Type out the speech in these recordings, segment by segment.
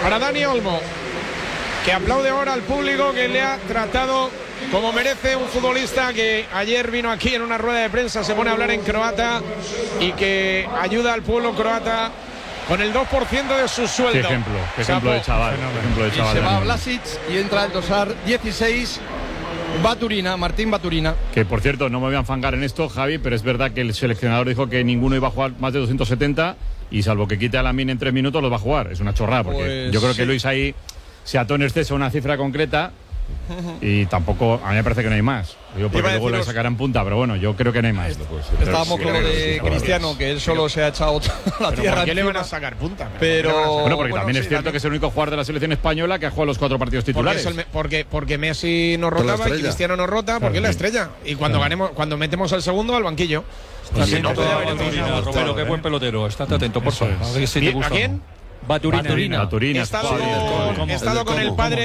para Dani Olmo, que aplaude ahora al público que le ha tratado como merece un futbolista que ayer vino aquí en una rueda de prensa, se pone a hablar en croata y que ayuda al pueblo croata con el 2% de su sueldo. Qué ejemplo de chaval. Y se va Vlasic y entra el dosar 16, Martín Baturina. Que por cierto, no me voy a enfangar en esto, Javi, pero es verdad que el seleccionador dijo que ninguno iba a jugar más de 270 y salvo que quite a Lamine en 3 minutos los va a jugar. Es una chorrada, porque pues yo creo que Luis ahí se ató en exceso a una cifra concreta y tampoco, a mí me parece que no hay más. Digo, porque luego le sacarán punta, pero bueno, yo creo que no hay más. Estábamos con lo de Cristiano, que él solo se ha echado la tierra. ¿Por qué le van a sacar punta? Bueno, porque también es cierto que es el único jugador de la selección española que ha jugado los 4 partidos titulares. Porque Messi nos rotaba y Cristiano nos rota, porque es la estrella. Y cuando metemos al segundo, al banquillo. Romero, qué buen pelotero. Estate atento, por favor. ¿A quién? Baturina. He estado con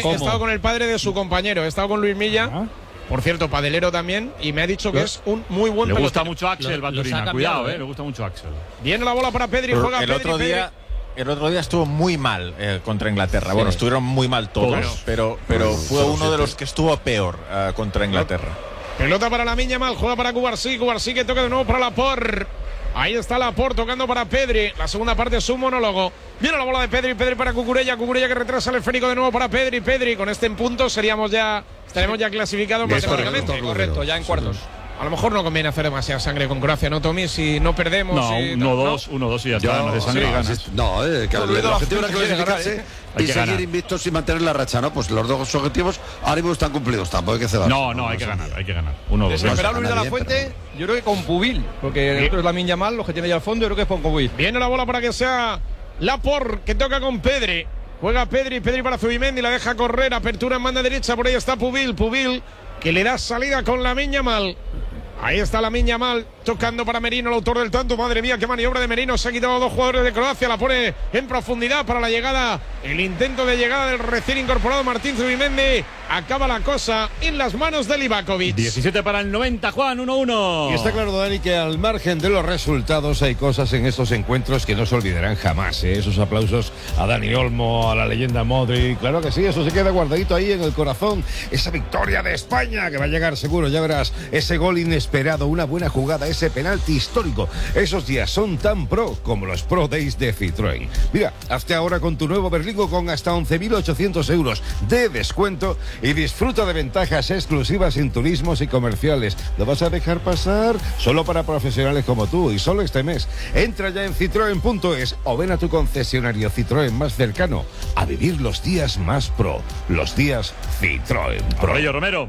el padre de su compañero, he estado con Luis Milla, por cierto, padelero también, y me ha dicho que es un muy buen pelotero. Le gusta mucho Axel Baturina, cuidado, le gusta mucho Axel. Viene la bola para Pedri, juega el otro día. El otro día estuvo muy mal contra Inglaterra. Bueno, estuvieron muy mal todos, pero fue uno de los que estuvo peor contra Inglaterra. Pelota para Lamine Yamal, juega para Cubarsí que toca de nuevo para Laporte. Ahí está Laporte tocando para Pedri. La segunda parte es un monólogo. Viene la bola de Pedri para Cucurella que retrasa el esférico de nuevo para Pedri. Con este en punto estaremos ya clasificados matemáticamente. Correcto, ya en cuartos. A lo mejor no conviene hacer demasiada sangre con Croacia, ¿no, Tommy? Si no perdemos. No, 1-2 y ya está. No de sangre y ganas. No, que el objetivo era clasificarse y seguir invictos y mantener la racha, ¿no? Pues los dos objetivos ahora mismo están cumplidos. Tampoco hay que ceder. No, hay que ganar. 1-2. Desesperado Luis de la Fuente, yo creo que con Pubil, porque el otro es Lamine Yamal, los que tiene ya al fondo, yo creo que es con Pubil. Viene la bola para que sea Laporte, que toca con Pedri. Juega Pedri para Zubimendi, la deja correr, apertura en banda derecha, por ahí está Pubil, que le da salida con Lamine Yamal. Ahí está Lamine Yamal tocando para Merino, el autor del tanto. Madre mía, qué maniobra de Merino. Se ha quitado 2 jugadores de Croacia. La pone en profundidad para la llegada. El intento de llegada del recién incorporado Martín Zubimendi. Acaba la cosa en las manos de Livakovic. 17 para el 90, Juan, 1-1. Y está claro, Dani, que al margen de los resultados hay cosas en estos encuentros que no se olvidarán jamás. Esos aplausos a Dani Olmo, a la leyenda Modric. Claro que sí, eso se queda guardadito ahí en el corazón. Esa victoria de España que va a llegar seguro, ya verás. Ese gol inesperado, una buena jugada, ese penalti histórico. Esos días son tan pro como los Pro Days de Citroën. Mira, hazte ahora con tu nuevo Berlingo con hasta 11.800 euros de descuento y disfruta de ventajas exclusivas en turismos y comerciales. ¿Lo vas a dejar pasar? Solo para profesionales como tú y solo este mes. Entra ya en citroen.es o ven a tu concesionario Citroën más cercano a vivir los días más pro. Los días Citroën Pro. Romero.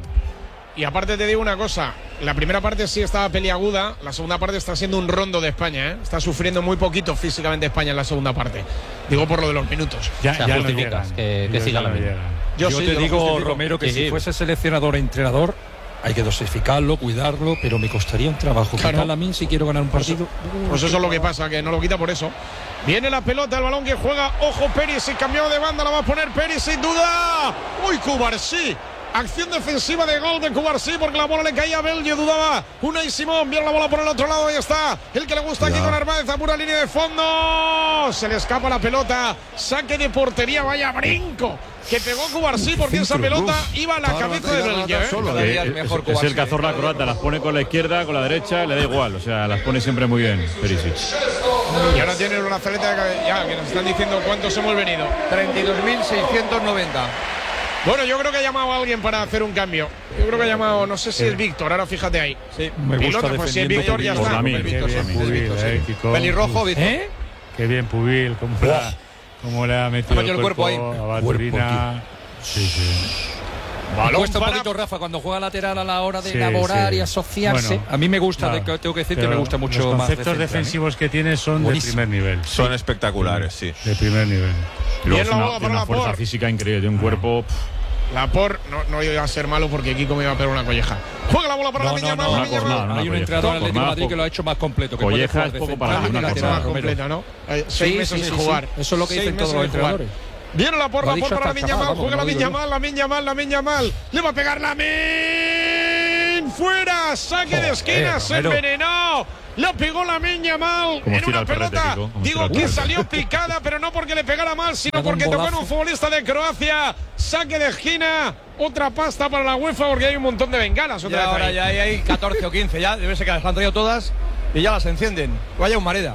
Y aparte te digo una cosa, la primera parte sí estaba peliaguda, la segunda parte está siendo un rondo de España, Está sufriendo muy poquito físicamente España en la segunda parte. Digo por lo de los minutos. Ya justificas que siga la misma. Yo te digo, Romero, que si fuese seleccionador e entrenador, hay que dosificarlo, cuidarlo, pero me costaría un trabajo. Quitar a mí si quiero ganar un partido. Pues eso es lo que pasa, que no lo quita por eso. Viene la pelota, el balón que juega, ojo Perisic, cambiado de banda, la va a poner Perisic, sin duda. ¡Uy, Cubarsí! Acción defensiva de gol de Cubarsí porque la bola le caía a Belgio, dudaba Unai Simón, viene la bola por el otro lado, ahí está el que le gusta aquí con Armáez, a pura línea de fondo, se le escapa la pelota, saque de portería, vaya brinco que pegó Cubarsí porque esa pelota iba a la cabeza de Belgio. Es el cazorla croata, las pone con la izquierda, con la derecha, le da igual, o sea, las pone siempre muy bien Perisic. Y ahora tiene una brazaleta que nos están diciendo cuántos hemos venido. 32.690. Bueno, yo creo que ha llamado a alguien para hacer un cambio. Yo creo que ha llamado, no sé si es Víctor, ahora fíjate ahí. Sí, me gusta. Pues si es Víctor ya está. Pelirrojo, Víctor. Qué bien Pubil, cómo le ha metido el cuerpo ahí. A Baturina. Sí. Me cuesta un poquito, Rafa, cuando juega lateral a la hora de elaborar y asociarse. Bueno, a mí me gusta, tengo que decir que me gusta mucho los más. Los conceptos defensivos que tiene son de primer nivel. Son espectaculares, sí. De primer nivel. Luego es una fuerza física increíble, de un cuerpo. Laporte no iba a ser malo porque Kiko me iba a pegar una colleja. Juega la bola para la Lamine Yamal. Hay un entrenador del Atlético de Madrid que lo ha hecho más completo. Que colleja es poco para una más completa, ¿no? 6 meses sin jugar. Eso es lo que dicen todos los entrenadores. Viene la porra para Lamine Yamal, juega Lamine Yamal. Le va a pegar Lamine. fuera. Saque de esquina, se envenenó. La pegó Lamine Yamal en una pelota. Digo que salió picada, pero no porque le pegara mal, sino porque tocó en un futbolista de Croacia. Saque de esquina. Otra pasta para la UEFA porque hay un montón de bengalas. Ya ahora ya hay 14 o 15. Ya debe ser que las han traído todas y ya las encienden. Vaya humareda.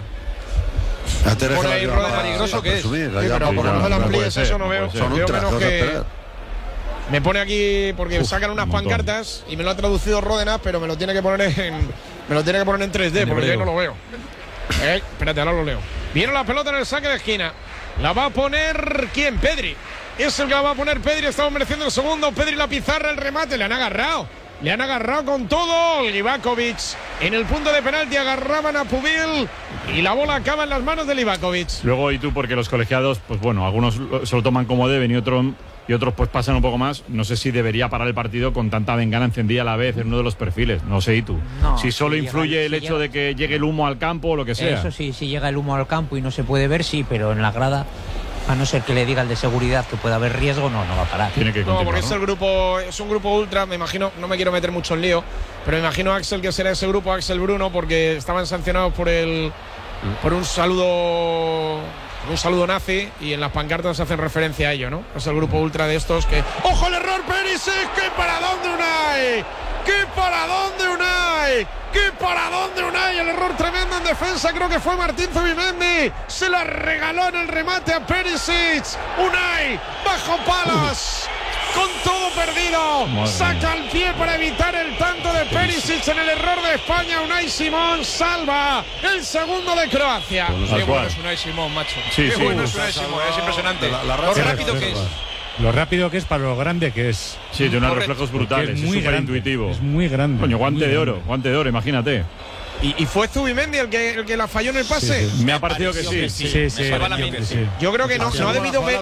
Por ahí Rode peligroso que es. Pero por lo menos la amplíes eso no veo. Veo menos que... Me pone aquí porque sacan unas pancartas y me lo ha traducido Ródenas, pero me lo tiene que poner en 3D porque yo no lo veo. Espérate, ahora lo leo. Viene la pelota en el saque de esquina. La va a poner ¿quién? Pedri. Es el que la va a poner Pedri. Estamos mereciendo el segundo. Pedri la pizarra, el remate. Le han agarrado con todo. Livakovic en el punto de penalti agarraban a Pubil y la bola acaba en las manos de Livakovic. Luego, y tú, porque los colegiados, pues bueno, algunos se lo toman como deben y otros pues pasan un poco más. No sé si debería parar el partido con tanta bengala encendida a la vez en uno de los perfiles. No sé, ¿y tú? No, si solo influye el hecho de que llegue el humo al campo o lo que sea. Eso sí, si llega el humo al campo y no se puede ver, sí, pero en la grada, a no ser que le diga el de seguridad que pueda haber riesgo, no va a parar. Tiene que continuar, porque es un grupo ultra, me imagino, no me quiero meter mucho en lío, pero me imagino a Axel que será ese grupo, Axel Bruno, porque estaban sancionados por un saludo nazi y en las pancartas hacen referencia a ello, ¿no? Es el grupo ultra de estos que... ¡Ojo el error, Perisic! ¡Qué paradón de Unai! ¡Qué paradón de Unai! ¡Qué paradón de Unai! El error tremendo en defensa, creo que fue Martín Zubimendi. Se la regaló en el remate a Perisic. Unai, bajo palas. Con todo perdido, saca el pie para evitar el tanto de Perisic en el error de España. Unai Simón salva el segundo de Croacia. Qué bueno es Unai Simón, macho. Sí, Qué bueno es Unai Simón, es impresionante. Lo rápido que es. Lo rápido que es para lo grande que es. Sí, tiene unos reflejos brutales, es muy intuitivo. Es muy grande. Coño, guante de oro, imagínate. ¿Y fue Zubimendi el que la falló en el pase? Sí. Me ha parecido que sí. Sí. Yo creo que no ha debido ver.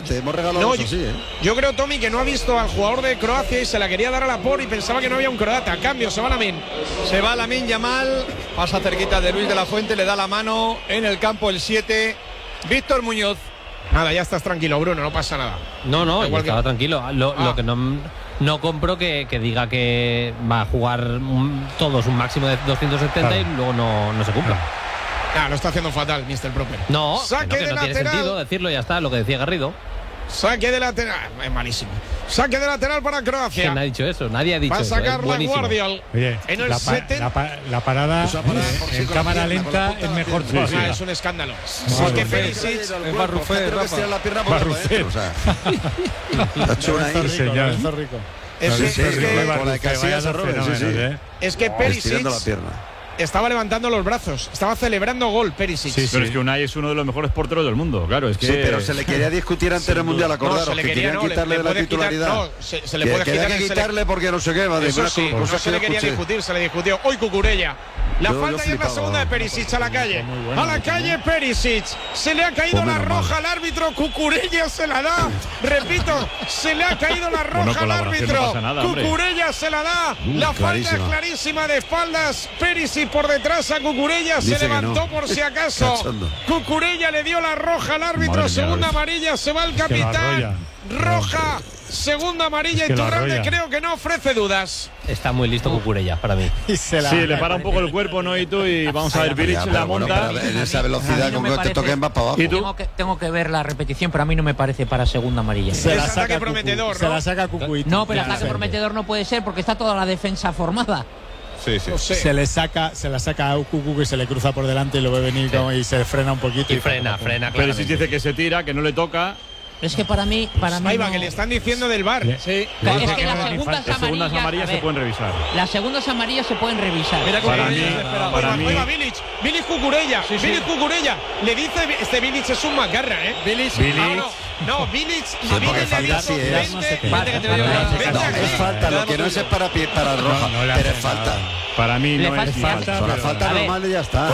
Yo creo, Tommy, que no ha visto al jugador de Croacia y se la quería dar a la por y pensaba que no había un croata. A cambio, se va Lamine Yamal, pasa cerquita de Luis de la Fuente, le da la mano en el campo el 7, Víctor Muñoz. Nada, ya estás tranquilo, Bruno, no pasa nada. No, yo estaba tranquilo. Lo que no compro que diga que va a jugar todos un máximo de 270 y luego no se cumpla. Lo está haciendo fatal, Mr. Proper. No, que no tiene sentido decirlo, ya está, lo que decía Garrido. Saque de lateral, es malísimo. Saque de lateral para Croacia. ¿Quién ha dicho eso? Nadie ha dicho eso. Va a sacar la Guardiol. Oye, en el 70. La parada en cámara lenta es mejor. Es un escándalo. Porque Perisic es Barrufet, es que Perisic estaba levantando los brazos, estaba celebrando gol Perisic. Pero es que Unai es uno de los mejores porteros del mundo, claro. Es que... Sí, pero se le quería discutir antes del Mundial, acordaros, que querían quitarle de la titularidad. Se le puede quitarle porque no sé qué. Eso sí, no se le quería discutir, se le discutió. Hoy Cucurella. La falta y es la segunda de Perisic a la calle. A la calle Perisic. Se le ha caído la roja al árbitro. Cucurella se la da. Repito, se le ha caído la roja al árbitro. Cucurella se la da. La falta es clarísima de espaldas. Perisic por detrás a Cucurella. Se levantó por si acaso. Cucurella le dio la roja al árbitro. Segunda amarilla. Se va el capitán. Roja. Segunda amarilla y Iturralde creo que no ofrece dudas. Está muy listo Cucurella para mí. Sí, le para un poco el cuerpo, ¿no? Y tú, y vamos a ver, Bilic la monta. En esa velocidad con que te toquen va para abajo. Tengo que ver la repetición, pero a mí no me parece para segunda amarilla. Se la saca prometedor, ¿no? Se la saca Cucu. No, pero ataque prometedor no puede ser porque está toda la defensa formada. Sí. Se la saca a Cucu, que se le cruza por delante y lo ve venir y se frena un poquito. Y frena, pero si dice que se tira, que no le toca. Es que para mí ahí va, que le están diciendo del VAR. Sí. Es que las segundas amarillas se pueden revisar. Las segundas amarillas se pueden revisar. Mira para mí. Bilic Cucurella. Bilic Cucurella. Le dice, Bilic es un macarra, ¿eh? Bilic. No, Bilic es falta, lo que no es para roja, pero es falta. Para mí no es falta. La falta normal y ya está.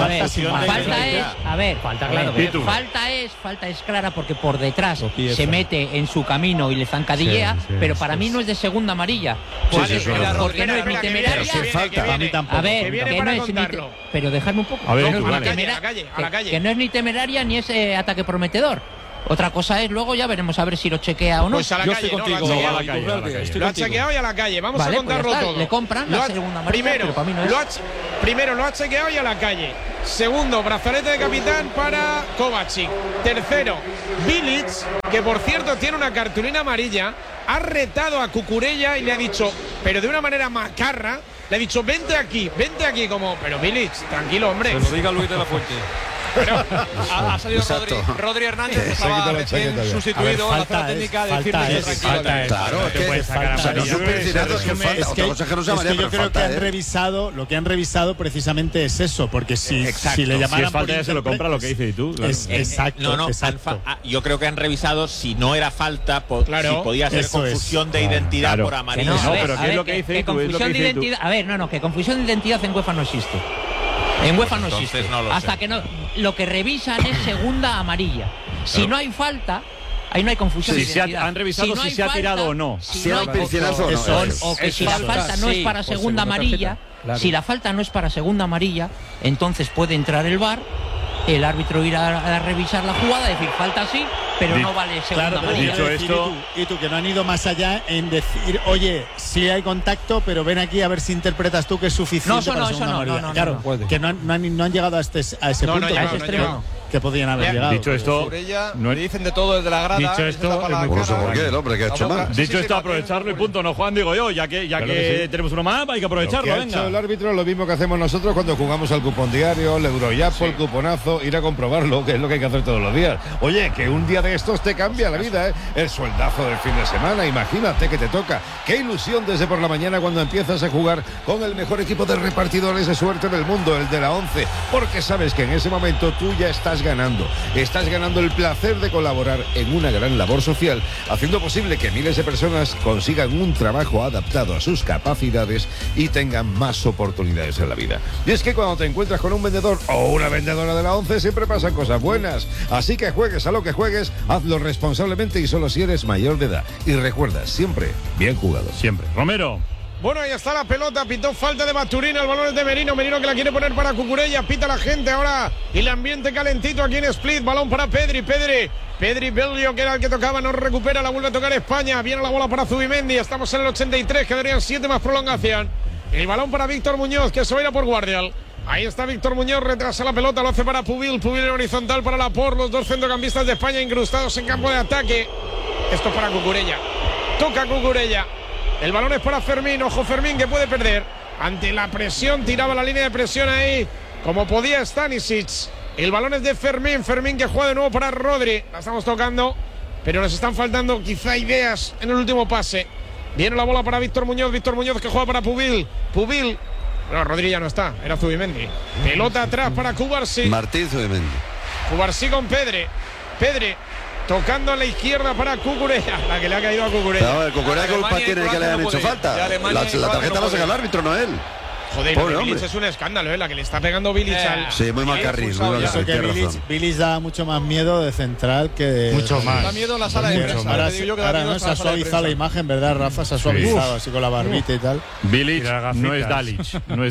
Falta es clara porque por detrás se mete en su camino y le zancadillea, pero para mí no es de segunda amarilla. Porque no es ni temeraria. Falta. A mí tampoco. A ver, que no es ni pero dejadme un poco. A ver, que no es ni temeraria ni es ataque prometedor. Otra cosa es, luego ya veremos a ver si lo chequea o no. Pues a la Yo calle, estoy contigo. lo ha Lo ha chequeado y a la calle. Vamos a contarlo pues todo. Le compran la segunda amarilla, pero para mí no es. Primero lo ha chequeado y a la calle. Segundo, brazalete de capitán para Kovacic. Tercero, Bilic, que por cierto tiene una cartulina amarilla, ha retado a Cucurella y le ha dicho, pero de una manera macarra, le ha dicho, vente aquí, como, pero Bilic, tranquilo, hombre. Se lo diga Luis de la Fuente. Pero, ha salido Rodri Hernández, que estaba recién sustituido a la zona técnica de decirle que tranquilo. Claro, es que yo creo que han revisado, lo que han revisado precisamente es eso, porque si le llamaran si es falta ya se lo compra, lo que dices tú. Claro. Exacto. Yo creo que han revisado si no era falta, si podía ser confusión de identidad por amarillo. No, pero ¿qué es lo que dice tú? Confusión de identidad. A ver, que confusión de identidad en UEFA no existe. En UEFA no existe. Hasta que no. Lo que revisan es segunda amarilla. Si no hay falta, ahí no hay confusión de identidad. Han revisado si se ha tirado o no. Si hay pincelazo o no. O que si la falta no es para segunda amarilla, si la falta no es para segunda amarilla, entonces puede entrar el VAR, el árbitro irá a revisar la jugada, decir falta sí, pero no vale segunda amarilla. Dicho esto, y tú que no han ido más allá en decir, oye, sí hay contacto, pero ven aquí a ver si interpretas tú que es suficiente para segunda amarilla. Claro, que no han llegado a ese punto, a ese extremo que podían haber llegado. Dicho esto, no dicen de todo desde la grada. Dicho esto, ¿por qué el hombre que ha hecho mal? Dicho esto, aprovecharlo y punto, no Juan, digo yo, ya que tenemos uno más, hay que aprovecharlo. Ha hecho el árbitro lo mismo que hacemos nosotros cuando jugamos al cupón diario, el Euroyapo, el cuponazo, ir a comprobarlo, que es lo que hay que hacer todos los días. Oye, que un día de estos te cambia la vida, ¿eh? El sueldazo del fin de semana, imagínate que te toca. Qué ilusión desde por la mañana cuando empiezas a jugar con el mejor equipo de repartidores de suerte del mundo, el de la 11, porque sabes que en ese momento tú ya estás ganando el placer de colaborar en una gran labor social, haciendo posible que miles de personas consigan un trabajo adaptado a sus capacidades y tengan más oportunidades en la vida. Y es que cuando te encuentras con un vendedor o una vendedora de la 11 siempre pasan cosas buenas, así que juegues a lo que juegues, hazlo responsablemente y solo si eres mayor de edad. Y recuerda, siempre bien jugado. Siempre. Romero. Bueno, ahí está la pelota, pitó falta de Baturina, el balón es de Merino que la quiere poner para Cucurella, pita la gente ahora y el ambiente calentito aquí en Split, balón para Pedri Belio, que era el que tocaba, no recupera, la vuelve a tocar España, viene la bola para Zubimendi, estamos en el 83, quedarían 7 más prolongación, el balón para Víctor Muñoz, que se va a ir a por Guardial. Ahí está Víctor Muñoz, retrasa la pelota, lo hace para Pubil en horizontal para Laporte, los dos centrocampistas de España incrustados en campo de ataque. Esto es para Cucurella, toca Cucurella. El balón es para Fermín, ojo Fermín que puede perder. Ante la presión, tiraba la línea de presión ahí, como podía Stanisic. El balón es de Fermín que juega de nuevo para Rodri. La estamos tocando, pero nos están faltando quizá ideas en el último pase. Viene la bola para Víctor Muñoz que juega para Pubil. No, Rodri ya no está, era Zubimendi. Pelota atrás para Cubarsí. Martín Zubimendi. Cubarsí con Pedri. Tocando a la izquierda para Cucurella, la que le ha caído a Cucurella. No, el Cucurella ¿qué culpa tiene que le hayan hecho falta? La tarjeta la saca el árbitro, no él. Joder, Bilic es un escándalo, la que le está pegando Bilic al... Sí, muy macarrín. Bilic da mucho más miedo de central que de... Mucho más. Da miedo en la sala de prensa. Ahora no se ha suavizado la imagen, ¿verdad, Rafa? Se ha suavizado así con la barbita y tal. Bilic no es Dalic. No,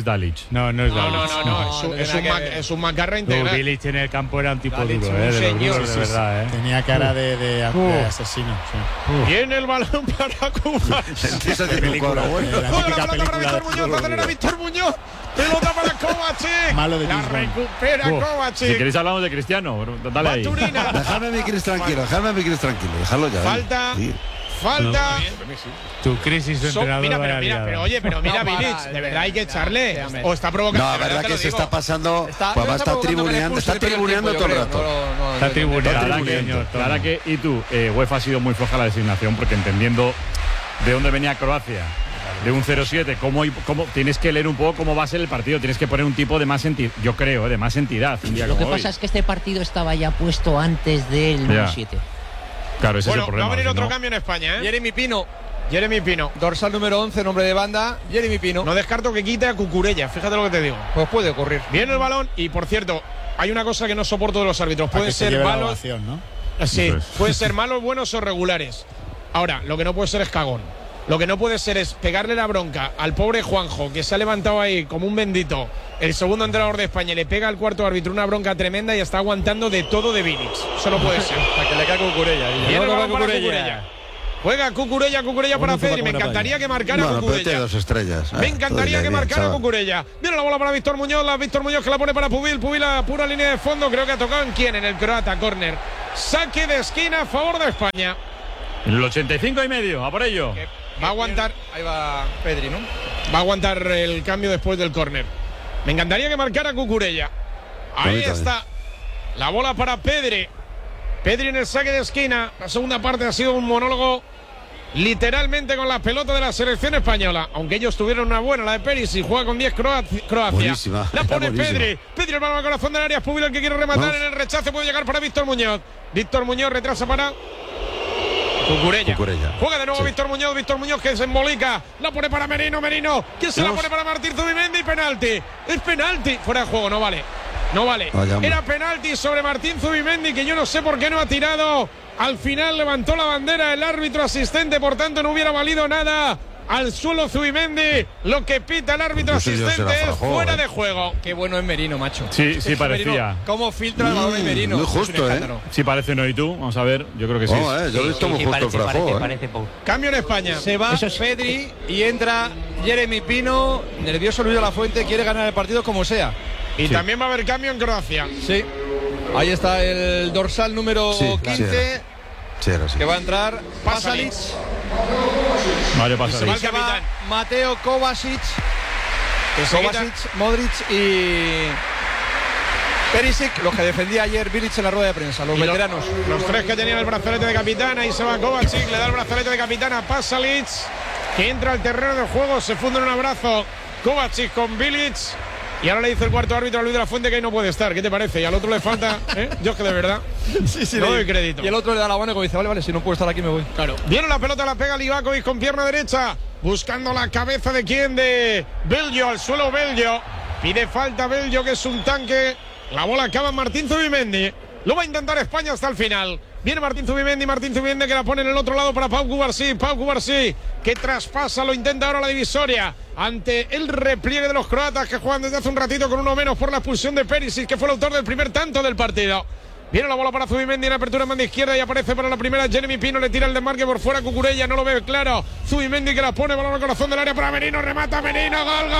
es un macarra integral. Bilic en el campo era un tipo duro, de verdad. Tenía cara de asesino. Viene el balón para Cuba. Esa película buena. Víctor Muñoz. Pelota para Kovacic. Malo de la recupera Kovacic. Si queréis hablamos de Cristiano, dale ahí. Dejadme a mi Cris tranquilo, dejadlo ya. Falta. Tu crisis de entrenador. Mira, Bilic, de verdad hay que echarle. O está provocando. No, la verdad que se está pasando. Pues va a estar tribuneando todo el rato. Está tribuneando. Claro que, y tú, UEFA ha sido muy floja la designación porque entendiendo de dónde venía Croacia. De un 0-7, ¿cómo tienes que leer un poco cómo va a ser el partido? Tienes que poner un tipo de más entidad, yo creo, de más entidad. Lo que pasa es que este partido estaba ya puesto antes del 7. Claro, ese es el problema. Va a venir otro cambio en España, Jeremy Pino. Dorsal número 11, nombre de banda, Jeremy Pino. No descarto que quite a Cucurella, fíjate lo que te digo. Pues puede ocurrir. Viene el balón y, por cierto, hay una cosa que no soporto de los árbitros. Pueden ser malos, ¿no? Sí, pueden ser malos, buenos o regulares. Ahora, lo que no puede ser es cagón. Lo que no puede ser es pegarle la bronca al pobre Juanjo, que se ha levantado ahí como un bendito, el segundo entrenador de España, y le pega al cuarto árbitro una bronca tremenda y está aguantando de todo de Bilic. Eso no puede ser. Para que le caiga Cucurella. Viene el balón para Cucurella. Juega Cucurella para Pedri. Me encantaría que marcara Cucurella. Dos estrellas. Me encantaría que marcara Cucurella. Viene la bola para Víctor Muñoz. Víctor Muñoz que la pone para Pubil. Pubil a pura línea de fondo. Creo que ha tocado en quién, en el croata. Córner. Saque de esquina a favor de España. En el 85,5. A por ello. Va a aguantar. Ahí va Pedri, ¿no? Va a aguantar el cambio después del córner. Me encantaría que marcara Cucurella. Ahí está. La bola para Pedri. Pedri en el saque de esquina. La segunda parte ha sido un monólogo literalmente con la pelota de la selección española. Aunque ellos tuvieron una buena, la de Perisic. Juega con 10 Croacia. Buenísima. La pone Pedri. Pedri el balón al corazón del área. Es Pubil el que quiere rematar. En el rechace puede llegar para Víctor Muñoz. Víctor Muñoz retrasa para Cucurella. Juega de nuevo Víctor Muñoz que se embolica. La pone para Merino. ¿Quién se la pone para Martín Zubimendi? Penalti. Es penalti. Fuera de juego, no vale. Era penalti sobre Martín Zubimendi, que yo no sé por qué no ha tirado. Al final levantó la bandera el árbitro asistente, por tanto no hubiera valido nada. Al suelo Zubimendi. Lo que pita el árbitro asistente es fuera de juego. Qué bueno es Merino, macho. Sí, parecía. Merino, ¿cómo filtra el balón de Merino? Muy justo, Sí parece, ¿no? ¿Y tú? Vamos a ver, yo creo que sí. Yo lo he visto muy justo el Frajó. Cambio en España. Se va Pedri y entra Jeremy Pino. Nervioso Luis de la Fuente, quiere ganar el partido como sea. Y también va a haber cambio en Croacia. Sí. Ahí está el dorsal número 15. Que va a entrar Pasalic. Vale, Pasalic. Se va Mateo Kovacic. Modric y Perisic, los que defendía ayer Bilic en la rueda de prensa, los veteranos. Los tres que tenían el brazalete de capitán. Ahí se va Kovacic, le da el brazalete de capitán a Pasalic, que entra al terreno de juego, se funde en un abrazo Kovacic con Bilic. Y ahora le dice el cuarto árbitro a Luis de la Fuente que ahí no puede estar. ¿Qué te parece? Y al otro le falta, Yo es que de verdad no doy crédito. Y el otro le da la buena y dice, vale, si no puedo estar aquí me voy. Claro. Viene la pelota, la pega Livakovic con pierna derecha. Buscando la cabeza de quién, de Belgio, al suelo Belgio. Pide falta Belgio, que es un tanque. La bola acaba en Martín Zubimendi. Lo va a intentar España hasta el final. Viene Martín Zubimendi que la pone en el otro lado para Pau Cubarsí, que traspasa, lo intenta ahora la divisoria ante el repliegue de los croatas, que juegan desde hace un ratito con uno menos por la expulsión de Perisic, que fue el autor del primer tanto del partido. Viene la bola para Zubimendi en apertura en banda izquierda y aparece para la primera Jeremy Pino, le tira el desmarque por fuera Cucurella, no lo ve claro. Zubimendi que la pone, balón al corazón del área para Merino, remata Merino, gol.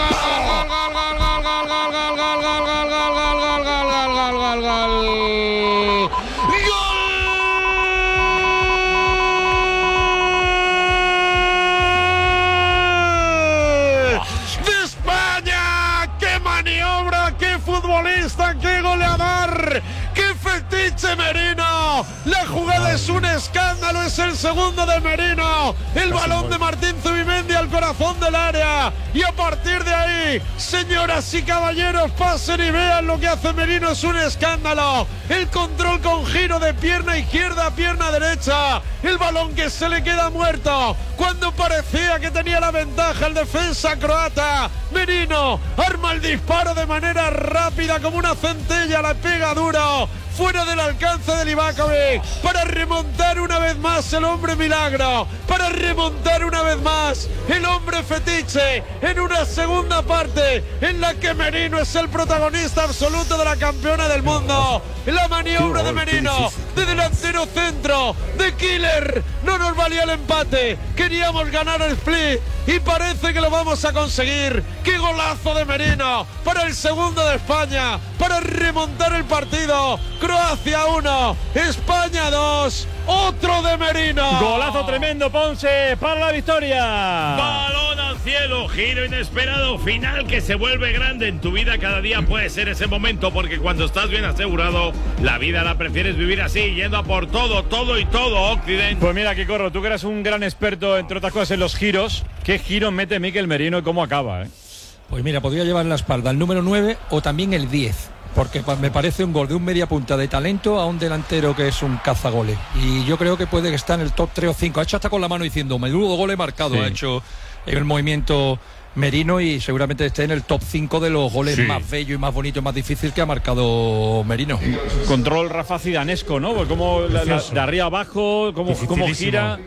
¡De España! ¡Qué maniobra! ¡Qué futbolista! ¡Qué goleador! ¡Qué fetiche Merino! La jugada es un escándalo, es el segundo de Merino. El balón de Martín Zubimendi al corazón del área. Y a partir de ahí, señoras y caballeros, pasen y vean lo que hace Merino, es un escándalo. El control con giro de pierna izquierda a pierna derecha. El balón que se le queda muerto cuando parecía que tenía la ventaja el defensa croata. Merino arma el disparo de manera rápida como una centella, la pega duro, fuera del alcance de Livakovic, para remontar una vez más el hombre milagro, para remontar una vez más el hombre fetiche en una segunda parte en la que Merino es el protagonista absoluto de la campeona del mundo. La maniobra de Merino, de delantero centro, de killer, no nos valía el empate, queríamos ganar el split y parece que lo vamos a conseguir. ¡Qué golazo de Merino! Para el segundo de España, para remontar el partido. Croacia 1, España 2, otro de Merino. Golazo tremendo, Ponce, para la victoria. Balón al cielo, giro inesperado, final que se vuelve grande en tu vida. Cada día puede ser ese momento, porque cuando estás bien asegurado, la vida la prefieres vivir así, yendo a por todo, Occidente. Pues mira, Quicorro, tú que eres un gran experto, entre otras cosas, en los giros. ¿Qué giro mete Mikel Merino y cómo acaba, Pues mira, podría llevar en la espalda el número 9 o también el 10. Porque me parece un gol de un media punta de talento a un delantero que es un cazagoles. Y yo creo que puede estar en el top 3 o 5. Ha hecho hasta con la mano diciendo, menudo gol he marcado. Sí. Ha hecho el movimiento Merino y seguramente esté en el top 5 de los goles más bellos y más bonitos y más difíciles que ha marcado Merino. Control Rafa Zidanesco, ¿no? Como de arriba abajo, cómo gira.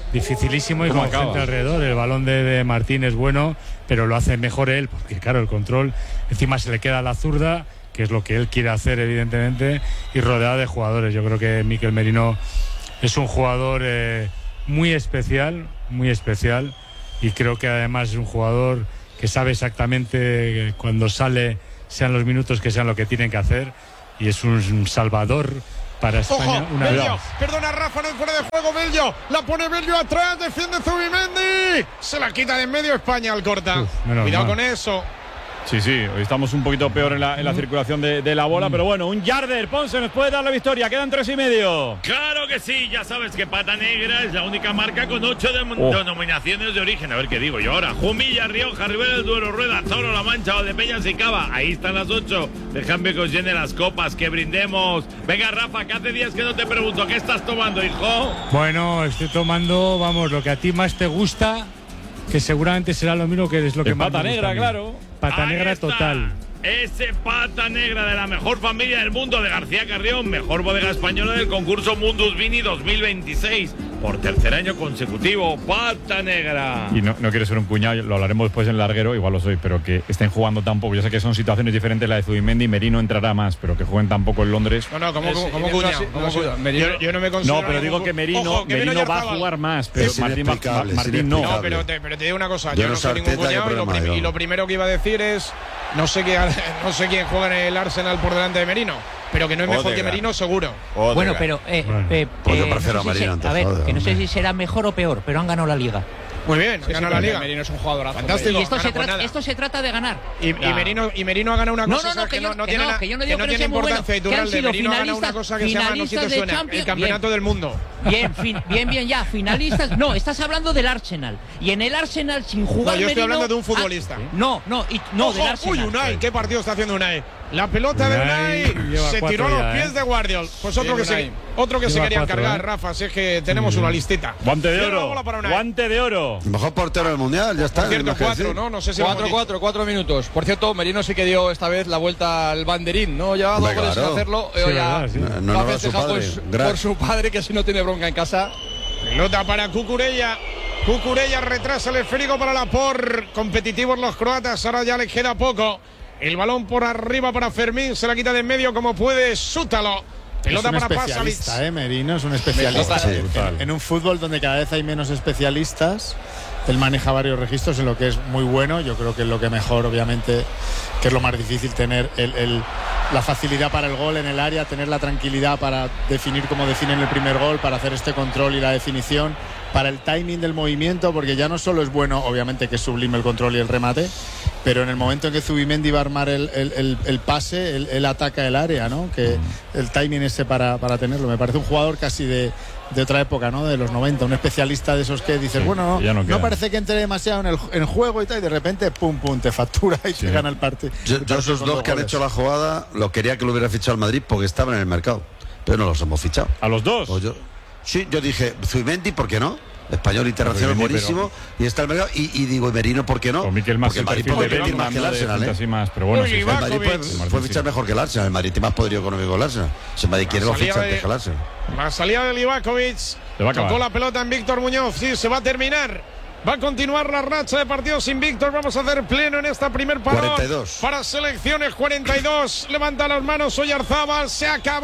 dificilísimo y con gente alrededor. El balón de Martín es bueno, pero lo hace mejor él, porque claro, el control encima se le queda a la zurda, que es lo que él quiere hacer evidentemente, y rodeado de jugadores. Yo creo que Mikel Merino es un jugador muy especial, y creo que además es un jugador que sabe exactamente cuando sale, sean los minutos que sean lo que tienen que hacer, y es un salvador para España. Ojo, Bello, perdona Rafa, no es fuera de juego Bello, la pone Bello atrás, defiende Zubimendi, se la quita de en medio España al corta. Cuidado con eso. Sí, hoy estamos un poquito peor en la circulación de la bola, pero bueno, un yarder, Ponce nos puede dar la victoria, quedan 3,5. Claro que sí, ya sabes que Pata Negra es la única marca con 8 denominaciones de origen. A ver qué digo yo ahora: Jumilla, Rioja, Ribera del Duero, Rueda, Toro, La Mancha, Valdepeñas y Cava. Ahí están las 8. Dejadme que os llene las copas, que brindemos. Venga, Rafa, que hace días que no te pregunto, ¿qué estás tomando, hijo? Bueno, estoy tomando, vamos, lo que a ti más te gusta, que seguramente será lo mismo que es lo que más Pata Negra, claro. Pata Negra total. Ese Pata Negra de la mejor familia del mundo de García Carrión, mejor bodega española del concurso Mundus Vini 2026. Por tercer año consecutivo, Pata Negra. Y no quiero ser un cuñado, lo hablaremos después en larguero, igual lo soy, pero que estén jugando tan poco. Yo sé que son situaciones diferentes, la de Zubimendi, Merino entrará más, pero que jueguen tan poco en Londres. No, como cuñado. Yo no me considero. No, pero digo que Merino va a jugar más, pero Martín no. No, pero te digo una cosa, yo no soy ningún cuñado y lo primero que iba a decir es, no sé quién juega en el Arsenal por delante de Merino, pero que no es mejor que Merino, seguro. Bueno, pero pues yo prefiero a Merino antes. A ver, que no sé si será mejor o peor, pero han ganado la Liga. Muy bien, ganó la Liga. Merino es un jugador fantástico. Y esto se trata de ganar. Y Merino ha ganado una cosa que no tiene importancia. Y Turralde, Merino ha ganado una cosa que se llama, no sé si te suena, el campeonato del mundo. Bien, ya, finalistas. No, estás hablando del Arsenal. Y en el Arsenal, sin jugar yo estoy hablando de un futbolista. No, del Arsenal. Uy, Unai, qué partido está haciendo Unai. La pelota de Unai se tiró a los pies de Guardiol. Pues otro que se quería encargar, Rafa. Si es que tenemos una listita. Guante de oro. Mejor portero del mundial, ya está. Por cierto, 4, ¿no? No sé si 4 minutos. Por cierto, Merino sí que dio esta vez la vuelta al banderín, ¿no? Llevaba 2 goles sin hacerlo. No ha festejado por su padre, que si no tiene bronca en casa. Pelota para Cucurella. Cucurella retrasa el esférico para Laporte. Competitivos los croatas, ahora ya les queda poco. El balón por arriba para Fermín, se la quita de en medio como puede Sútalo. Pelota para Pasalic. Merino es un especialista en un fútbol donde cada vez hay menos especialistas. Él maneja varios registros en lo que es muy bueno. Yo creo que es lo que mejor, obviamente, que es lo más difícil, tener la facilidad para el gol en el área, tener la tranquilidad para definir como definen el primer gol, para hacer este control y la definición, para el timing del movimiento, porque ya no solo es bueno, obviamente, que es sublime el control y el remate, pero en el momento en que Zubimendi va a armar el pase, él ataca el área, ¿no? Que el timing ese para tenerlo. Me parece un jugador casi de otra época, ¿no? De los 90, un especialista de esos que dices, bueno, no parece que entre demasiado en el juego y tal, y de repente, pum, te factura y te gana el partido. Yo esos dos que han hecho la jugada, lo quería que lo hubiera fichado el Madrid porque estaban en el mercado, pero no los hemos fichado. ¿A los dos? Yo dije, Zubimendi, ¿por qué no? Español internacional buenísimo, y está el mercado, y digo, Merino, ¿por qué no? Porque el Madrid puede invertir más que el Arsenal, pero bueno, el Madrid puede fichar mejor que el Arsenal. El Madrid tiene más poderío económico que el Arsenal. Si el Madrid quiere, lo ficha antes que el Arsenal. La salida de Livakovic, tocó la pelota en Víctor Muñoz. Sí, se va a terminar. Va a continuar la racha de partidos invictos. Vamos a hacer pleno en esta primer parón. 42. Para selecciones, 42. Levanta las manos Oyarzábal. Se acabó.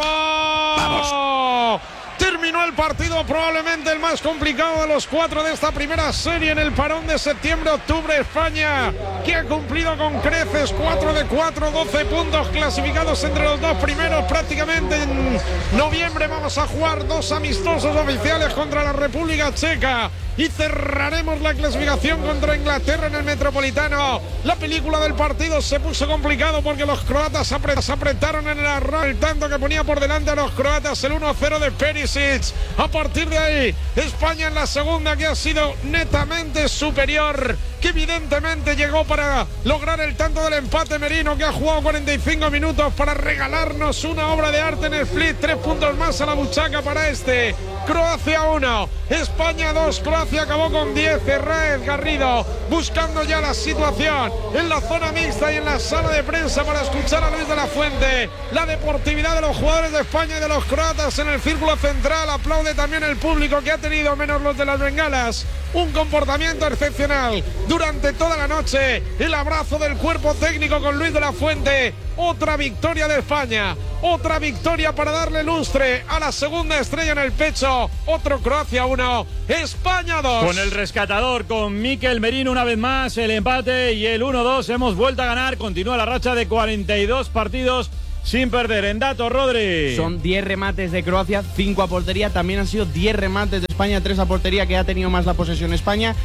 ¡Vamos! Terminó el partido, probablemente el más complicado de los 4 de esta primera serie en el parón de septiembre-octubre. España, que ha cumplido con creces, 4 de 4, 12 puntos clasificados entre los dos primeros. Prácticamente en noviembre vamos a jugar 2 amistosos oficiales contra la República Checa y cerraremos la clasificación contra Inglaterra en el Metropolitano. La película del partido se puso complicado porque los croatas apretaron en el arranque, el tanto que ponía por delante a los croatas el 1-0 de Perisic. A partir de ahí, España en la segunda, que ha sido netamente superior que evidentemente llegó para lograr el tanto del empate. Merino, que ha jugado 45 minutos para regalarnos una obra de arte en el split. 3 puntos más a la buchaca para este. Croacia 1, España 2. Croacia acabó con 10. Herráez Garrido buscando ya la situación en la zona mixta y en la sala de prensa para escuchar a Luis de la Fuente. La deportividad de los jugadores de España y de los croatas en el círculo central. Aplaude también el público, que ha tenido, menos los de las bengalas, un comportamiento excepcional durante toda la noche. El abrazo del cuerpo técnico con Luis de la Fuente. Otra victoria de España, otra victoria para darle lustre a la segunda estrella en el pecho. Otro Croacia 1, España 2. Con el rescatador, con Mikel Merino una vez más, el empate y el 1-2. Hemos vuelto a ganar. Continúa la racha de 42 partidos sin perder. En datos, Rodri. Son 10 remates de Croacia, 5 a portería. También han sido 10 remates de España, 3 a portería, que ha tenido más la posesión España.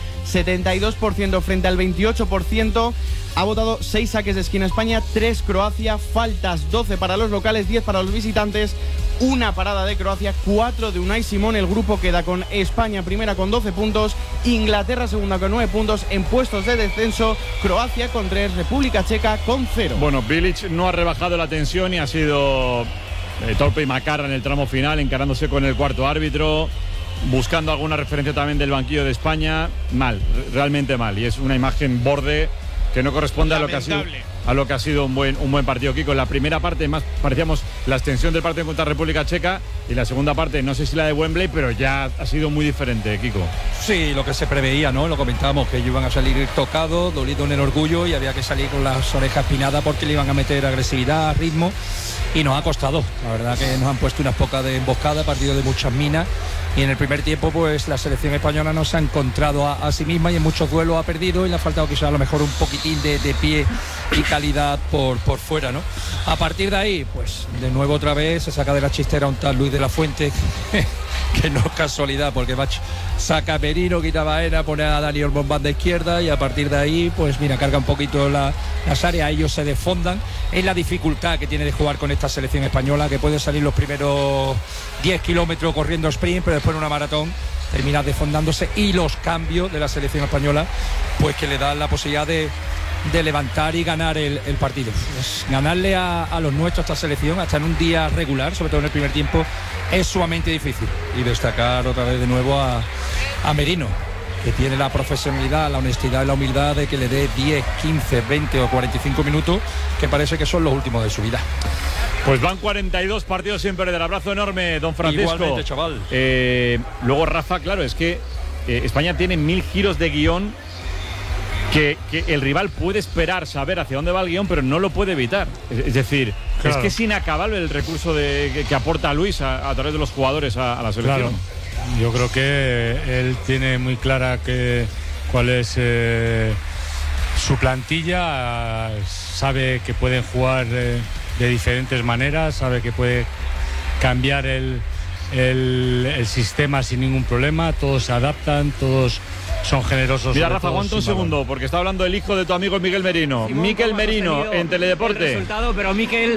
72% frente al 28%. Ha votado 6 saques de esquina España, 3 Croacia. Faltas 12 para los locales, 10 para los visitantes. Una parada de Croacia, 4 de Unai Simón. El grupo queda con España primera con 12 puntos, Inglaterra segunda con 9 puntos. En puestos de descenso, Croacia con 3, República Checa con 0. Bueno, Bilic no ha rebajado la tensión y ha sido torpe y macarra en el tramo final, encarándose con el cuarto árbitro, buscando alguna referencia también del banquillo de España. Mal, realmente mal. Y es una imagen borde que no corresponde a lo que ha sido un buen partido, Kiko. En la primera parte más parecíamos la extensión del partido contra República Checa, y la segunda parte, no sé si la de Wembley, pero ya ha sido muy diferente, Kiko. Sí, lo que se preveía, ¿no? Lo comentábamos, que ellos iban a salir tocados, dolidos en el orgullo, y había que salir con las orejas pinadas porque le iban a meter agresividad, ritmo, y nos ha costado. La verdad que nos han puesto unas pocas de emboscada, partido de muchas minas, y en el primer tiempo pues la selección española no se ha encontrado a sí misma, y en muchos duelos ha perdido, y le ha faltado quizás a lo mejor un poquitín de pie y calidad por fuera, ¿no? A partir de ahí, pues de nuevo otra vez se saca de la chistera un tal Luis de la Fuente, que no es casualidad, porque saca a Merino, quita a Baena, pone a Dani Olmo en banda izquierda, y a partir de ahí, pues mira, carga un poquito las áreas, ellos se desfondan. Es la dificultad que tiene de jugar con esta selección española, que puede salir los primeros 10 kilómetros corriendo sprint, pero después en una maratón termina desfondándose, y los cambios de la selección española, pues que le dan la posibilidad de levantar y ganar el partido. Pues ganarle a los nuestros, a esta selección, hasta en un día regular, sobre todo en el primer tiempo, es sumamente difícil. Y destacar otra vez de nuevo a Merino, que tiene la profesionalidad, la honestidad y la humildad de que le dé 10, 15, 20 o 45 minutos, que parece que son los últimos de su vida. Pues van 42 partidos sin perder. Abrazo enorme, don Francisco. Igualmente, chaval. Luego, Rafa, claro, es que España tiene 1000 giros de guión, que el rival puede esperar saber hacia dónde va el guión, pero no lo puede evitar. Es decir, claro, es que es inacabable el recurso que aporta Luis a través de los jugadores a la selección. Claro. Yo creo que él tiene muy clara cuál es su plantilla, sabe que pueden jugar de diferentes maneras, sabe que puede cambiar el sistema sin ningún problema, todos se adaptan, todos son generosos. Mira, Rafa, aguanta un segundo, porque está hablando el hijo de tu amigo Miguel Merino. Mikel Merino en Teledeporte. El resultado, pero Mikel,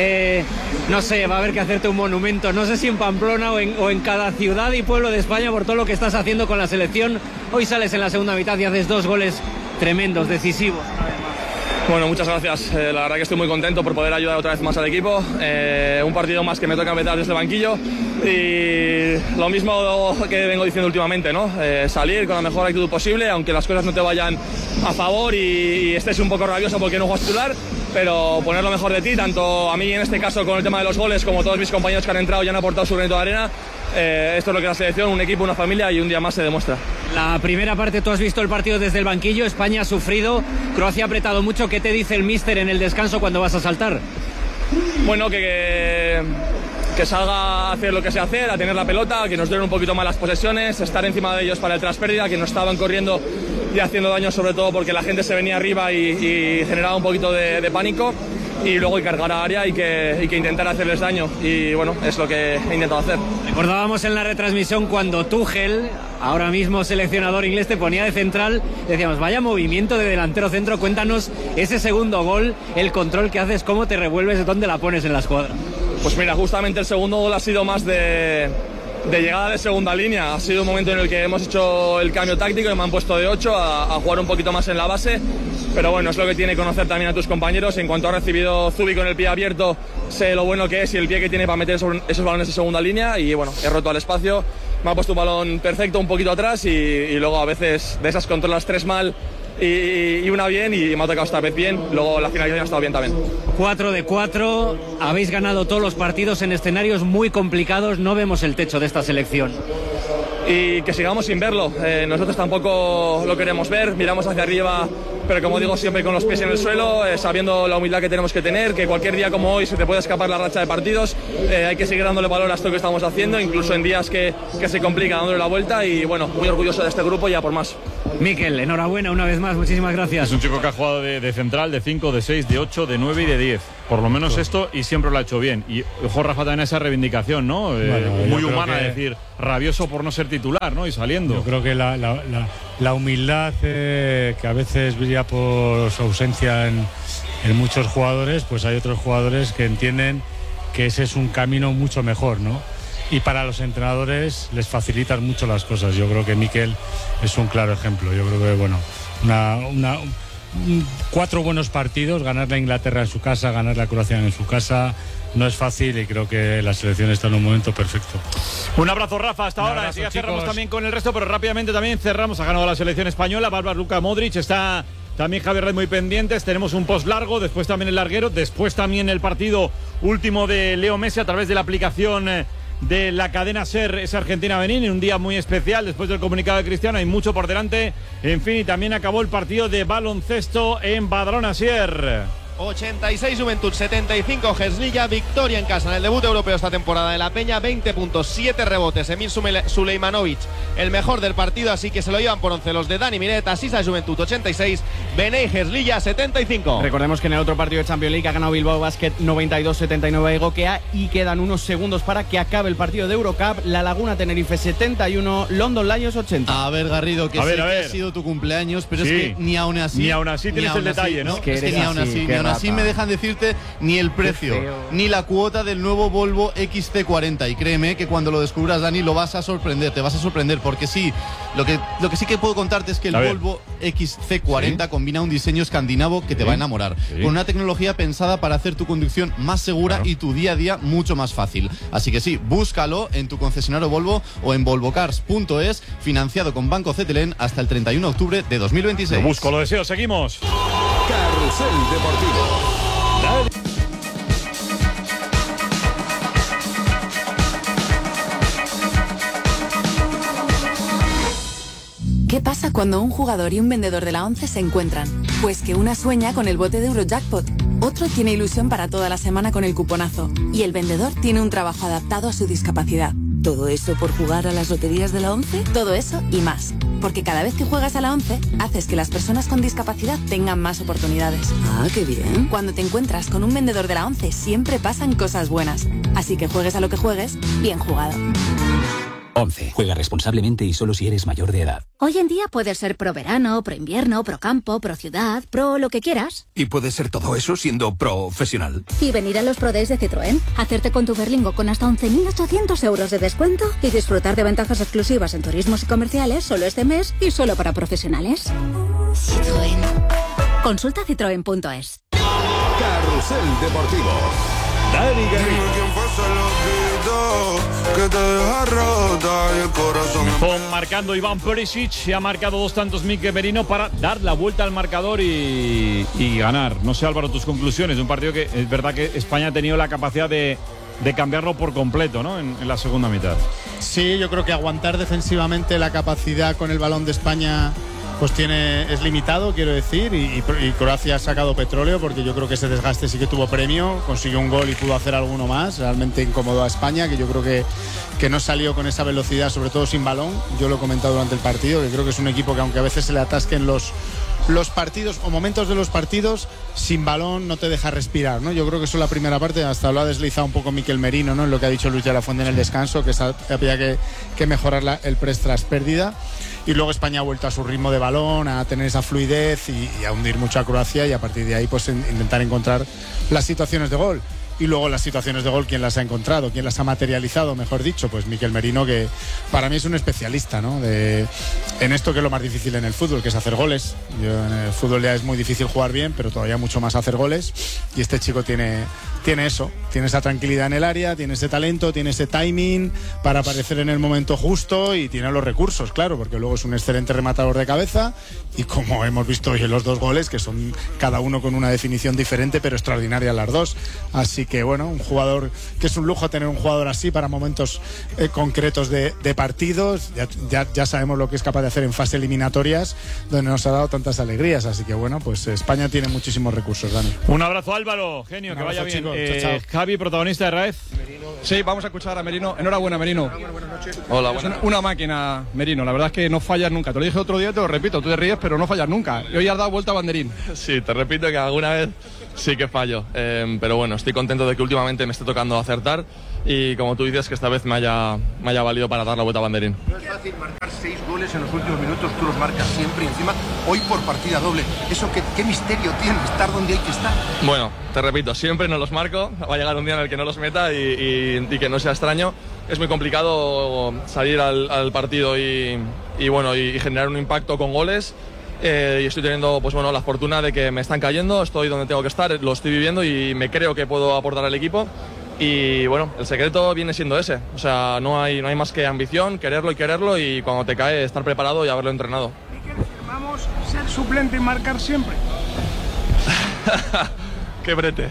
no sé, va a haber que hacerte un monumento, no sé si en Pamplona o en cada ciudad y pueblo de España, por todo lo que estás haciendo con la selección. Hoy sales en la segunda mitad y haces 2 goles tremendos, decisivos. Bueno, muchas gracias. La verdad que estoy muy contento por poder ayudar otra vez más al equipo. Un partido más que me toca empezar desde el banquillo. Y lo mismo que vengo diciendo últimamente, ¿no? Salir con la mejor actitud posible, aunque las cosas no te vayan a favor y estés un poco rabioso porque no juegas titular, pero poner lo mejor de ti, tanto a mí en este caso con el tema de los goles, como todos mis compañeros que han entrado y han aportado su granito de arena. Esto es lo que es la selección, un equipo, una familia, y un día más se demuestra. La primera parte, tú has visto el partido desde el banquillo. España ha sufrido, Croacia ha apretado mucho. ¿Qué te dice el míster en el descanso cuando vas a saltar? Bueno, que salga a hacer lo que sé hacer, a tener la pelota, que nos den un poquito más las posesiones, estar encima de ellos para el traspérdida, que no estaban corriendo y haciendo daño, sobre todo porque la gente se venía arriba y generaba un poquito de pánico, y luego cargar a área y que intentar hacerles daño, y bueno, es lo que he intentado hacer. Recordábamos en la retransmisión cuando Tuchel, ahora mismo seleccionador inglés, te ponía de central, decíamos, vaya movimiento de delantero centro. Cuéntanos ese segundo gol, el control que haces, cómo te revuelves, dónde la pones en la escuadra. Pues mira, justamente el segundo gol ha sido más de de llegada de segunda línea. Ha sido un momento en el que hemos hecho el cambio táctico y me han puesto de 8 a jugar un poquito más en la base, pero bueno, es lo que tiene conocer también a tus compañeros. En cuanto ha recibido Zubi con el pie abierto, sé lo bueno que es y el pie que tiene para meter esos balones de segunda línea, y bueno, he roto al espacio, me ha puesto un balón perfecto un poquito atrás y luego a veces de esas controlas 3 mal y una bien, y me ha tocado esta vez bien. Luego la finalización ha estado bien también. 4 de 4, habéis ganado todos los partidos en escenarios muy complicados. No vemos el techo de esta selección. Y que sigamos sin verlo. Nosotros tampoco lo queremos ver, miramos hacia arriba, pero como digo, siempre con los pies en el suelo, sabiendo la humildad que tenemos que tener, que cualquier día como hoy se te puede escapar la racha de partidos. Hay que seguir dándole valor a esto que estamos haciendo, incluso en días que se complica, dándole la vuelta, y bueno, muy orgulloso de este grupo y ya por más. Mikel, enhorabuena una vez más, muchísimas gracias. Es un chico que ha jugado de central, de 5, de 6, de 8, de 9 y de 10. Por lo menos esto, y siempre lo ha hecho bien. Y ojo, Rafa, también esa reivindicación, ¿no? Muy humana, es decir, rabioso por no ser titular, ¿no? Y saliendo. Yo creo que la humildad que a veces brilla por su ausencia en muchos jugadores, pues hay otros jugadores que entienden que ese es un camino mucho mejor, ¿no? Y para los entrenadores les facilitan mucho las cosas. Yo creo que Mikel es un claro ejemplo. Yo creo que, bueno, 4 buenos partidos, ganar la Inglaterra en su casa, ganar la Croacia en su casa, no es fácil, y creo que la selección está en un momento perfecto. Un abrazo, Rafa, hasta ahora. Ya cerramos también con el resto, pero rápidamente también cerramos. Ha ganado la selección española, Bárbara, Luka Modric, está también Javier Rey muy pendientes. Tenemos un post largo, después también el larguero, después también el partido último de Leo Messi a través de la aplicación de la cadena SER, es Argentina-Benín, en un día muy especial después del comunicado de Cristiano. Hay mucho por delante, en fin, y también acabó el partido de baloncesto en Badalona, Asier. 86 Juventud, 75 Herzliya, victoria en casa en el debut europeo esta temporada de la Peña, 20 puntos, 7 rebotes, Emir Suleimanovic, el mejor del partido, así que se lo llevan por 11 los de Dani Miret. Asisa Juventud 86, Benei Herzliya 75. Recordemos que en el otro partido de Champions League ha ganado Bilbao Basket 92-79 a Egoquea, y quedan unos segundos para que acabe el partido de Eurocup. La Laguna Tenerife 71, London Lions 80. A ver, Garrido, que sé que ha sido tu cumpleaños, pero sí, es que ni aún así tienes el detalle, ¿no? Es que ni aún así me dejan decirte ni el precio ni la cuota del nuevo Volvo XC40, y créeme que cuando lo descubras, Dani, lo vas a sorprender, te vas a sorprender, porque sí, lo que sí que puedo contarte es que el Volvo XC40 combina un diseño escandinavo que te va a enamorar, con una tecnología pensada para hacer tu conducción más segura y tu día a día mucho más fácil. Así que sí, búscalo en tu concesionario Volvo o en volvocars.es, financiado con Banco Cetelén hasta el 31 de octubre de 2026. Lo busco, lo deseo, seguimos. Carrusel Deportivo. ¿Qué pasa cuando un jugador y un vendedor de la 11 se encuentran? Pues que una sueña con el bote de Eurojackpot, otro tiene ilusión para toda la semana con el cuponazo, y el vendedor tiene un trabajo adaptado a su discapacidad. ¿Todo eso por jugar a las loterías de la 11? Todo eso y más. Porque cada vez que juegas a la 11, haces que las personas con discapacidad tengan más oportunidades. Ah, qué bien. Cuando te encuentras con un vendedor de la 11, siempre pasan cosas buenas. Así que juegues a lo que juegues, bien jugado. 11. Juega responsablemente y solo si eres mayor de edad. Hoy en día puedes ser pro verano, pro invierno, pro campo, pro ciudad, pro lo que quieras. Y puedes ser todo eso siendo profesional. Y venir a los Pro Days de Citroën, hacerte con tu Berlingo con hasta 11.800 euros de descuento y disfrutar de ventajas exclusivas en turismos y comerciales solo este mes y solo para profesionales. Citroën. Consulta citroen.es. Carrusel Deportivo. Dani marcando Iván Perisic, ha marcado 2 tantos Mikel Merino para dar la vuelta al marcador y ganar. No sé, Álvaro, tus conclusiones de un partido que es verdad que España ha tenido la capacidad de cambiarlo por completo, ¿no? En la segunda mitad. Sí, yo creo que aguantar defensivamente la capacidad con el balón de España pues es limitado, quiero decir, y Croacia ha sacado petróleo, porque yo creo que ese desgaste sí que tuvo premio, consiguió un gol y pudo hacer alguno más. Realmente incomodó a España, que yo creo que no salió con esa velocidad, sobre todo sin balón. Yo lo he comentado durante el partido, que creo que es un equipo que, aunque a veces se le atasquen los partidos o momentos de los partidos, sin balón no te deja respirar, ¿no? Yo creo que eso es la primera parte, hasta lo ha deslizado un poco Mikel Merino, ¿no? En lo que ha dicho Luis de la Fuente en el descanso, que había que mejorar el press tras pérdida. Y luego España ha vuelto a su ritmo de balón, a tener esa fluidez y a hundir mucho a Croacia, y a partir de ahí pues intentar encontrar las situaciones de gol. y luego las situaciones de gol, ¿quién las ha encontrado? ¿Quién las ha materializado, mejor dicho? Pues Mikel Merino, que para mí es un especialista, ¿no? En esto que es lo más difícil en el fútbol, que es hacer goles. En el fútbol ya es muy difícil jugar bien, pero todavía mucho más hacer goles, y este chico tiene eso, tiene esa tranquilidad en el área, tiene ese talento, tiene ese timing para aparecer en el momento justo, y tiene los recursos, claro, porque luego es un excelente rematador de cabeza, y como hemos visto hoy en los 2 goles, que son cada uno con una definición diferente, pero extraordinaria las dos. Así que bueno, un jugador que es un lujo tener un jugador así para momentos concretos de partidos. Ya sabemos lo que es capaz de hacer en fases eliminatorias, donde nos ha dado tantas alegrías. Así que bueno, pues España tiene muchísimos recursos, Dani. Un abrazo, Álvaro, genio, que vaya bien. Chicos, chao. Javi, protagonista de Raez. Sí, vamos a escuchar a Merino. Enhorabuena, Merino. Buenas noches. Hola, buenas. Una máquina, Merino. La verdad es que no fallas nunca. Te lo dije otro día, te lo repito. Tú te ríes, pero no fallas nunca. Y hoy has dado vuelta a banderín. Sí, te repito que alguna vez sí que fallo. Pero bueno, estoy contento de que últimamente me esté tocando acertar. Y como tú dices, que esta vez me haya valido para dar la vuelta a banderín. No es fácil marcar 6 goles en los últimos minutos. Tú los marcas siempre, y encima hoy por partida doble. ¿Eso qué misterio tiene, estar donde hay que estar? Bueno, te repito, siempre no los marco. Va a llegar un día en el que no los meta y que no sea extraño. Es muy complicado salir al partido y generar un impacto con goles. Y estoy teniendo pues bueno, la fortuna de que me están cayendo, estoy donde tengo que estar, lo estoy viviendo y me creo que puedo aportar al equipo. Y bueno, el secreto viene siendo ese. O sea, no hay más que ambición, quererlo y cuando te cae estar preparado y haberlo entrenado. Vamos a ser suplente y marcar siempre. Qué brete.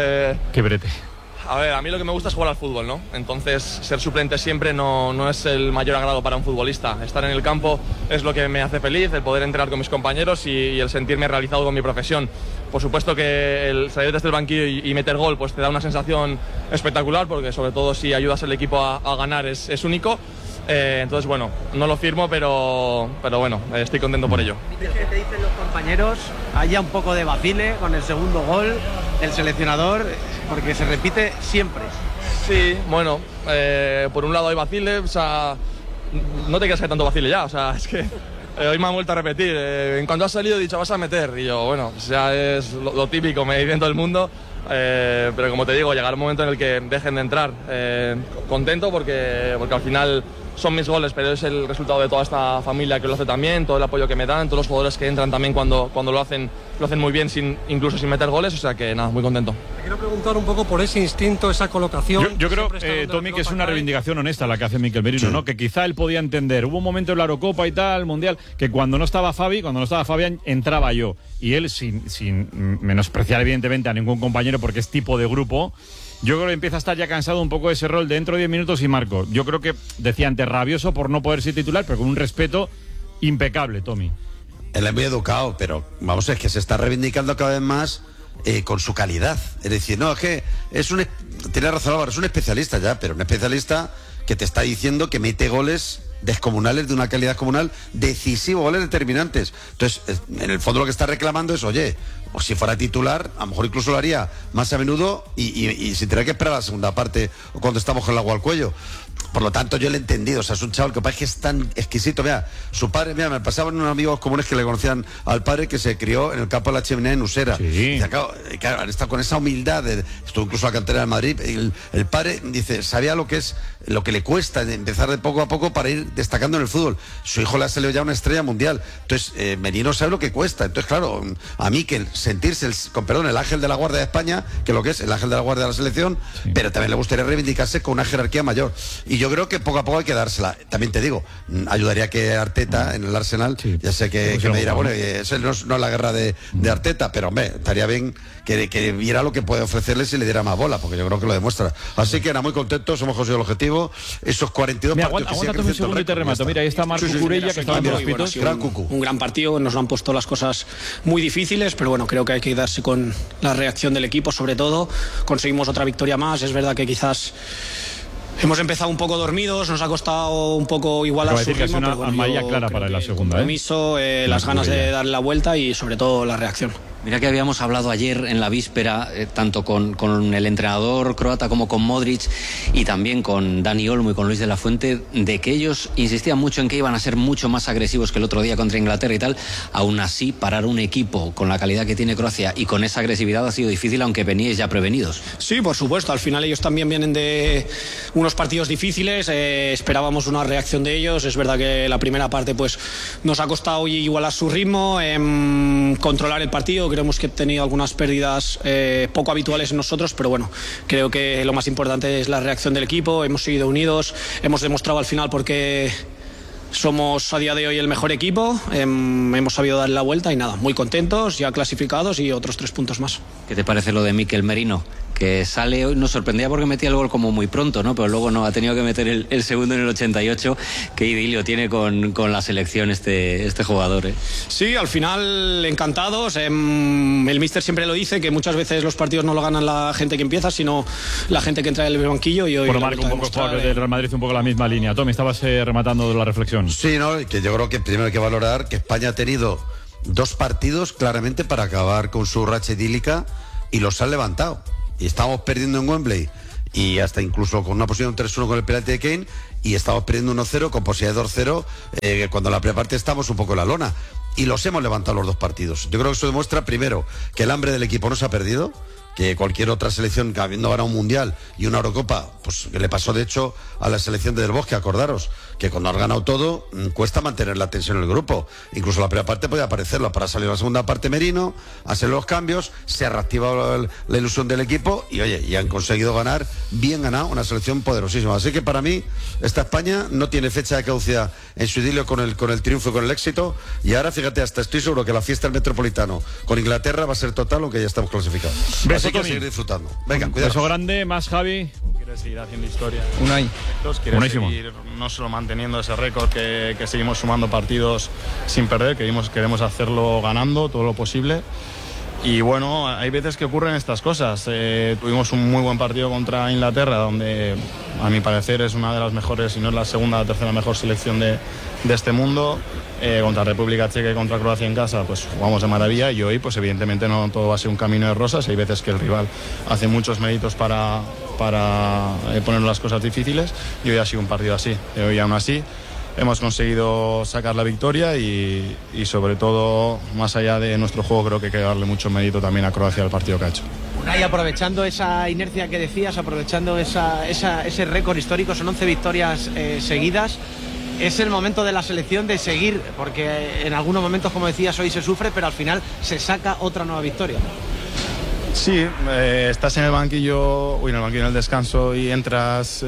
Qué brete. A ver, a mí lo que me gusta es jugar al fútbol, ¿no? Entonces, ser suplente siempre no es el mayor agrado para un futbolista. Estar en el campo es lo que me hace feliz, el poder entrenar con mis compañeros y el sentirme realizado con mi profesión. Por supuesto que el salir desde el banquillo y meter gol pues te da una sensación espectacular, porque sobre todo si ayudas al equipo a ganar es único. Entonces, bueno, no lo firmo, pero bueno, estoy contento por ello. ¿Qué te dicen los compañeros? Haya un poco de vacile con el segundo gol del seleccionador, porque se repite siempre. Sí, bueno, por un lado hay vacile, o sea, no te creas que hay tanto vacile ya, o sea, es que hoy me han vuelto a repetir, en cuanto has salido he dicho vas a meter, y yo, bueno, pues ya es lo típico, me dice todo el mundo. Pero como te digo, llegará un momento en el que dejen de entrar. Contento porque al final son mis goles, pero es el resultado de toda esta familia que lo hace también, todo el apoyo que me dan, todos los jugadores que entran también cuando lo hacen muy bien, incluso sin meter goles, o sea que nada, muy contento. Te quiero preguntar un poco por ese instinto, esa colocación. Yo creo, Tommy, que es una reivindicación honesta la que hace Mikel Merino, sí. ¿No? Que quizá él podía entender. Hubo un momento en la Eurocopa y tal, Mundial, que cuando no estaba Fabián, entraba yo. Y él, sin menospreciar evidentemente a ningún compañero, porque es tipo de grupo, yo creo que empieza a estar ya cansado un poco de ese rol. Dentro de 10 minutos y marco. Yo creo que, decía antes, rabioso por no poder ser titular, pero con un respeto impecable, Tommy. Él es muy educado, pero vamos, es que se está reivindicando cada vez más con su calidad. Es decir, no, es que tiene razón Álvaro, es un especialista ya, pero un especialista que te está diciendo que mete goles descomunales, de una calidad comunal, decisivo, goles determinantes. Entonces, en el fondo lo que está reclamando es, oye, o si fuera titular, a lo mejor incluso lo haría más a menudo y sin tener que esperar a la segunda parte o cuando estamos con el agua al cuello. Por lo tanto, yo lo he entendido. O sea, es un chaval que parece que es tan exquisito. Mira, su padre, mira, me pasaban unos amigos comunes que le conocían al padre, que se crió en el campo de la Chimenea en Usera. Sí. Y claro, han estado con esa humildad. Estuvo incluso a la cantera de Madrid. El padre dice, sabía lo que le cuesta empezar de poco a poco para ir destacando en el fútbol. Su hijo le ha salido ya una estrella mundial. Entonces, Merino sabe lo que cuesta. Entonces, claro, a mí que sentirse, el ángel de la guardia de España, que lo que es el ángel de la guardia de la selección, sí. Pero también le gustaría reivindicarse con una jerarquía mayor. Y yo creo que poco a poco hay que dársela. También te digo, ayudaría que Arteta en el Arsenal, sí. Ya sé que me dirá, bueno, eso no es la guerra de Arteta, pero hombre, estaría bien que viera lo que puede ofrecerles y le diera más bola, porque yo creo que lo demuestra. Así que nada, muy contentos, hemos conseguido el objetivo. Esos 42 partidos. Aguanta un segundo y te remato. Mira, ahí está Marco Curella, que estaba en los pitos. Un gran partido, nos lo han puesto las cosas muy difíciles, pero bueno, creo que hay que darse con la reacción del equipo, sobre todo. Conseguimos otra victoria más. Es verdad que quizás hemos empezado un poco dormidos, nos ha costado un poco igualar su ritmo, pero bueno, amarilla clara para la segunda. Compromiso, las ganas de darle la vuelta y sobre todo la reacción. Mira que habíamos hablado ayer en la víspera, tanto con el entrenador croata como con Modric y también con Dani Olmo y con Luis de la Fuente, de que ellos insistían mucho en que iban a ser mucho más agresivos que el otro día contra Inglaterra y tal. Aún así, parar un equipo con la calidad que tiene Croacia y con esa agresividad ha sido difícil, aunque veníais ya prevenidos. Sí, por supuesto. Al final ellos también vienen de unos partidos difíciles. Esperábamos una reacción de ellos. Es verdad que la primera parte pues nos ha costado igualar su ritmo, controlar el partido. Creemos que he tenido algunas pérdidas poco habituales en nosotros, pero bueno, creo que lo más importante es la reacción del equipo. Hemos seguido unidos, hemos demostrado al final por qué somos a día de hoy el mejor equipo. Hemos sabido darle la vuelta y nada, muy contentos, ya clasificados y otros 3 puntos más. ¿Qué te parece lo de Mikel Merino? Que sale hoy, nos sorprendía porque metía el gol como muy pronto, ¿no? Pero luego no, ha tenido que meter el segundo en el 88. Qué idilio tiene con la selección este jugador, ¿eh? Sí, al final encantados. El míster siempre lo dice, que muchas veces los partidos no lo ganan la gente que empieza, sino la gente que entra en el banquillo. Y hoy por marcar un poco el jugador del Real Madrid, un poco la misma línea. Tommy, estabas rematando la reflexión. Sí, no, que yo creo que primero hay que valorar que España ha tenido 2 partidos claramente para acabar con su racha idílica y los han levantado. Y estamos perdiendo en Wembley y hasta incluso con una posición 3-1 con el penalti de Kane, y estamos perdiendo 1-0 con posibilidad de 2-0 cuando en la primera parte estamos un poco en la lona, y los hemos levantado los 2 partidos. Yo creo que eso demuestra primero que el hambre del equipo no se ha perdido, que cualquier otra selección que habiendo ganado un Mundial y una Eurocopa, pues que le pasó de hecho a la selección de Del Bosque, acordaros, que cuando has ganado todo, cuesta mantener la tensión en el grupo. Incluso la primera parte podía aparecerlo, para salir la segunda parte Merino, hacer los cambios, se ha reactivado la ilusión del equipo y oye, y han conseguido ganar, bien ganado, una selección poderosísima. Así que para mí, esta España no tiene fecha de caducidad en su idilio con el triunfo y con el éxito, y ahora fíjate, hasta estoy seguro que la fiesta del Metropolitano con Inglaterra va a ser total, aunque ya estamos clasificados. Así que a seguir disfrutando. Venga, cuidado. Beso grande, más Javi. Quiere seguir haciendo historia. Unai. Quiere seguir no solo manteniendo ese récord, que seguimos sumando partidos sin perder, queremos hacerlo ganando todo lo posible. Y bueno, hay veces que ocurren estas cosas. Tuvimos un muy buen partido contra Inglaterra, donde a mi parecer es una de las mejores, si no es la segunda o la tercera mejor selección de este mundo. Contra República Checa y contra Croacia en casa, pues jugamos de maravilla, y hoy pues evidentemente no todo va a ser un camino de rosas. Hay veces que el rival hace muchos méritos para poner las cosas difíciles, y hoy ha sido un partido así. Hoy aún así hemos conseguido sacar la victoria y sobre todo, más allá de nuestro juego, creo que hay que darle mucho mérito también a Croacia al partido que ha hecho. Unai, aprovechando esa inercia que decías, aprovechando ese récord histórico, son 11 victorias seguidas. Es el momento de la selección de seguir, porque en algunos momentos, como decías, hoy se sufre, pero al final se saca otra nueva victoria. Sí, estás en el banquillo, en el descanso, y entras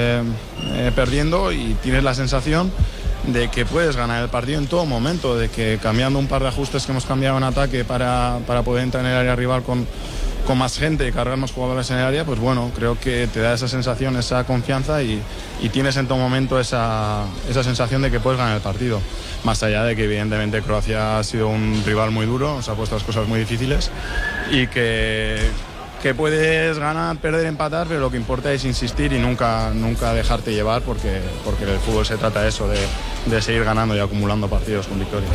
perdiendo, y tienes la sensación de que puedes ganar el partido en todo momento, de que cambiando un par de ajustes que hemos cambiado en ataque para poder entrar en el área rival con más gente y cargar más jugadores en el área, pues bueno, creo que te da esa sensación, esa confianza, y tienes en todo momento esa sensación de que puedes ganar el partido. Más allá de que evidentemente Croacia ha sido un rival muy duro, nos ha puesto las cosas muy difíciles, y que puedes ganar, perder, empatar, pero lo que importa es insistir y nunca dejarte llevar, porque el fútbol se trata de eso, de seguir ganando y acumulando partidos con victorias.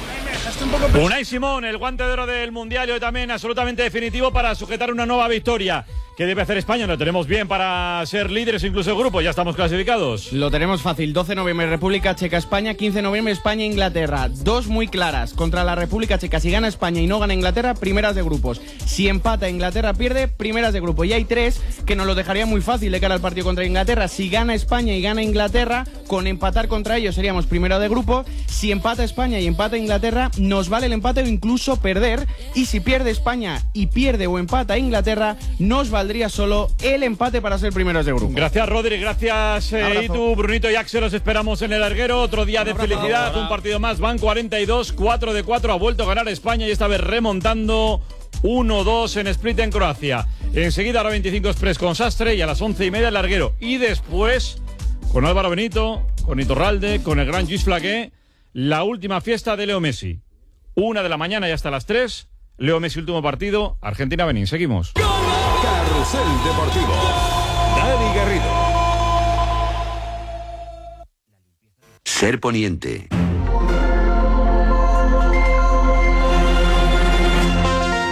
Unai Simón, el guante de oro del Mundial, y hoy también absolutamente definitivo para sujetar una nueva victoria. ¿Qué debe hacer España? Lo tenemos bien para ser líderes incluso de grupo. Ya estamos clasificados. Lo tenemos fácil. 12 de noviembre República Checa España, 15 de noviembre España Inglaterra. 2 muy claras contra la República Checa. Si gana España y no gana Inglaterra, primeras de grupos. Si empata Inglaterra, pierde, primeras de grupo. Y hay 3 que nos lo dejaría muy fácil de cara al partido contra Inglaterra. Si gana España y gana Inglaterra, con empatar contra ellos seríamos primero de grupo. Si empata España y empata Inglaterra, nos vale el empate o incluso perder. Y si pierde España y pierde o empata Inglaterra, nos valdría solo el empate para ser primeros de grupo. Gracias, Rodri, gracias Itu, Brunito y Axel. Os esperamos en el larguero. Otro día de felicidad, un partido más. Van 42, 4 de 4. Ha vuelto a ganar España, y esta vez remontando 1-2 en Split en Croacia. Enseguida a la 25 Express con Sastre, y a las 11:30 el larguero. Y después, con Álvaro Benito, con Iturralde, con el gran Lluís Flaqué, la última fiesta de Leo Messi. 1 de la mañana y hasta las 3. Leo Messi, último partido. Argentina-Benín. Seguimos. Carrusel Deportivo. Dani Garrido. Ser Poniente.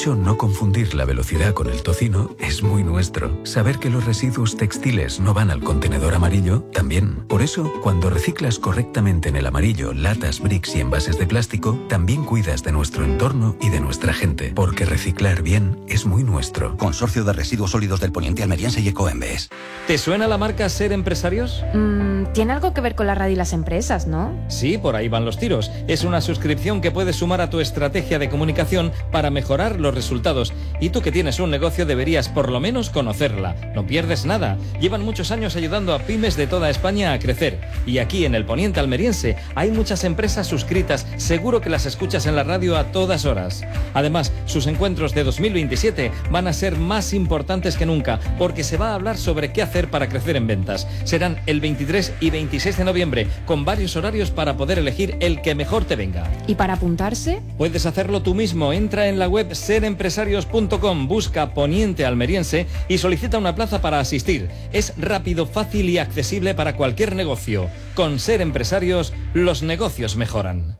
hecho no confundir la velocidad con el tocino es muy nuestro. Saber que los residuos textiles no van al contenedor amarillo, también. Por eso, cuando reciclas correctamente en el amarillo latas, bricks y envases de plástico, también cuidas de nuestro entorno y de nuestra gente. Porque reciclar bien es muy nuestro. Consorcio de Residuos Sólidos del Poniente Almeriense y Ecoembes. ¿Te suena la marca Ser Empresarios? Tiene algo que ver con la radio y las empresas, ¿no? Sí, por ahí van los tiros. Es una suscripción que puedes sumar a tu estrategia de comunicación para mejorar los resultados. Y tú que tienes un negocio deberías por lo menos conocerla. No pierdes nada. Llevan muchos años ayudando a pymes de toda España a crecer. Y aquí en el Poniente Almeriense hay muchas empresas suscritas. Seguro que las escuchas en la radio a todas horas. Además, sus encuentros de 2027 van a ser más importantes que nunca, porque se va a hablar sobre qué hacer para crecer en ventas. Serán el 23 y 26 de noviembre, con varios horarios para poder elegir el que mejor te venga. ¿Y para apuntarse? Puedes hacerlo tú mismo. Entra en la web serempresarios.com, busca Poniente Almeriense y solicita una plaza para asistir. Es rápido, fácil y accesible para cualquier negocio. Con Ser Empresarios, los negocios mejoran.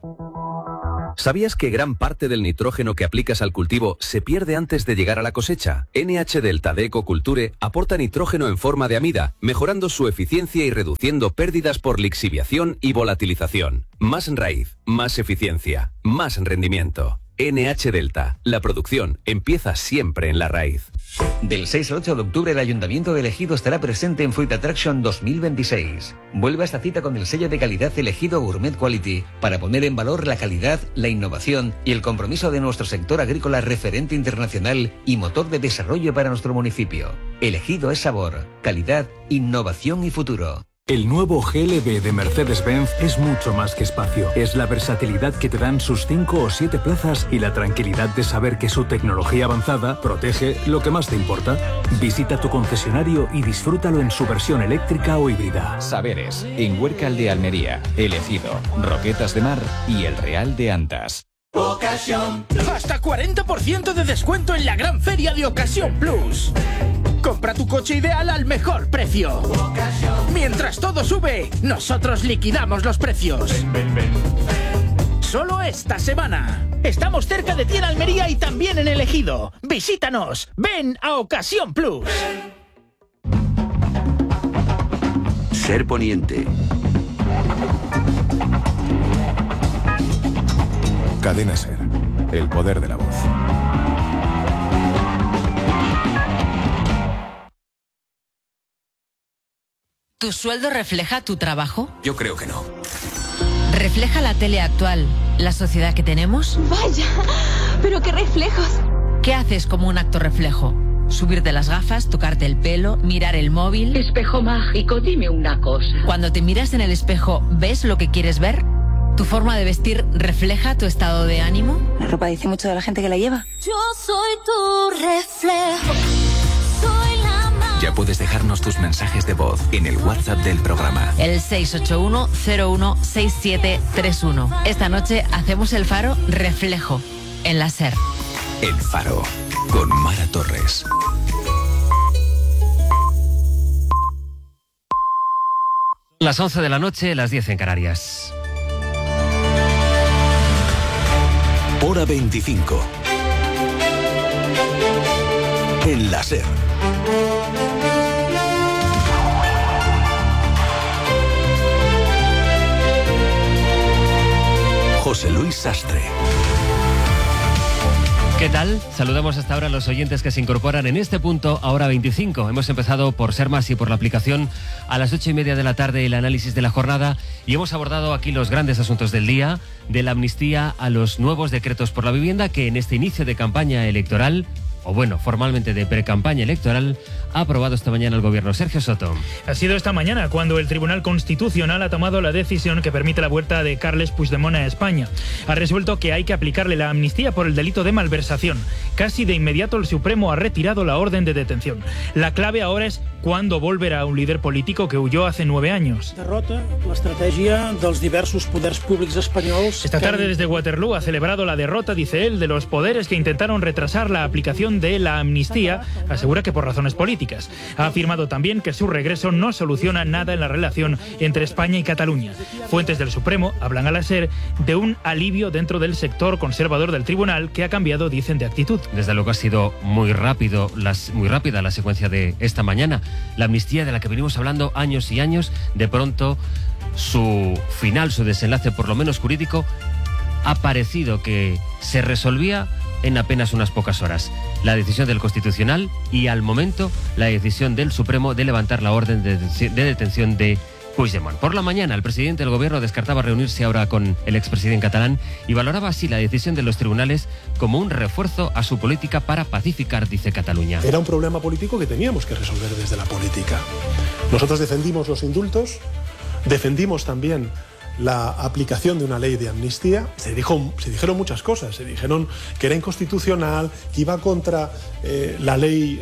¿Sabías que gran parte del nitrógeno que aplicas al cultivo se pierde antes de llegar a la cosecha? NH Delta de Ecoculture aporta nitrógeno en forma de amida, mejorando su eficiencia y reduciendo pérdidas por lixiviación y volatilización. Más raíz, más eficiencia, más rendimiento. NH Delta. La producción empieza siempre en la raíz. Del 6 al 8 de octubre el Ayuntamiento de Ejido estará presente en Fruit Attraction 2026. Vuelve a esta cita con el sello de calidad Ejido Gourmet Quality para poner en valor la calidad, la innovación y el compromiso de nuestro sector agrícola referente internacional y motor de desarrollo para nuestro municipio. Ejido es sabor, calidad, innovación y futuro. El nuevo GLB de Mercedes-Benz es mucho más que espacio. Es la versatilidad que te dan sus 5 o 7 plazas y la tranquilidad de saber que su tecnología avanzada protege lo que más te importa. Visita tu concesionario y disfrútalo en su versión eléctrica o híbrida. Saberes, en Huércal de Almería, El Ejido, Roquetas de Mar y El Real de Antas. Ocasión. Hasta 40% de descuento en la gran feria de Ocasión Plus. Compra tu coche ideal al mejor precio. Mientras todo sube, nosotros liquidamos los precios. Solo esta semana. Estamos cerca de ti en Almería y también en El Ejido. Visítanos. Ven a Ocasión Plus. Ser Poniente. Cadena Ser. El poder de la voz. ¿Tu sueldo refleja tu trabajo? Yo creo que no. ¿Refleja la tele actual la sociedad que tenemos? Vaya, pero qué reflejos. ¿Qué haces como un acto reflejo? ¿Subirte las gafas, tocarte el pelo, mirar el móvil? Espejo mágico, dime una cosa. Cuando te miras en el espejo, ¿ves lo que quieres ver? ¿Tu forma de vestir refleja tu estado de ánimo? La ropa dice mucho de la gente que la lleva. Yo soy tu reflejo. Soy la Ya puedes dejarnos tus mensajes de voz en el WhatsApp del programa. El 681-016731. Esta noche hacemos el Faro Reflejo en la SER. El Faro, con Mara Torres. Las 11 de la noche, las 10 en Canarias. Hora 25. En la SER. José Luis Sastre. ¿Qué tal? Saludamos hasta ahora a los oyentes que se incorporan en este punto a hora 25. Hemos empezado por Ser Más y por la aplicación a las 8:30 de la tarde el análisis de la jornada y hemos abordado aquí los grandes asuntos del día, de la amnistía a los nuevos decretos por la vivienda que en este inicio de campaña electoral, o bueno, formalmente de precampaña electoral, ha aprobado esta mañana el gobierno. Sergio Soto. Ha sido esta mañana cuando el Tribunal Constitucional ha tomado la decisión que permite la vuelta de Carles Puigdemont a España. Ha resuelto que hay que aplicarle la amnistía por el delito de malversación. Casi de inmediato el Supremo ha retirado la orden de detención. La clave ahora es cuándo volverá un líder político que huyó hace 9 años. Derrota la estrategia de los diversos poderes públicos españoles. Esta tarde desde Waterloo ha celebrado la derrota, dice él, de los poderes que intentaron retrasar la aplicación de la amnistía. Asegura que por razones políticas. políticas. Ha afirmado también que su regreso no soluciona nada en la relación entre España y Cataluña. Fuentes del Supremo hablan a la SER de un alivio dentro del sector conservador del tribunal que ha cambiado, dicen, de actitud. Desde luego ha sido muy rápida la secuencia de esta mañana. La amnistía de la que venimos hablando años y años, de pronto su final, su desenlace, por lo menos jurídico, ha parecido que se resolvía en apenas unas pocas horas. La decisión del Constitucional y, al momento, la decisión del Supremo de levantar la orden de detención de Puigdemont. Por la mañana, el presidente del gobierno descartaba reunirse ahora con el expresidente catalán y valoraba así la decisión de los tribunales como un refuerzo a su política para pacificar, dice Cataluña. Era un problema político que teníamos que resolver desde la política. Nosotros defendimos los indultos, defendimos también la aplicación de una ley de amnistía. Se dijeron muchas cosas. Se dijeron que era inconstitucional, que iba contra la ley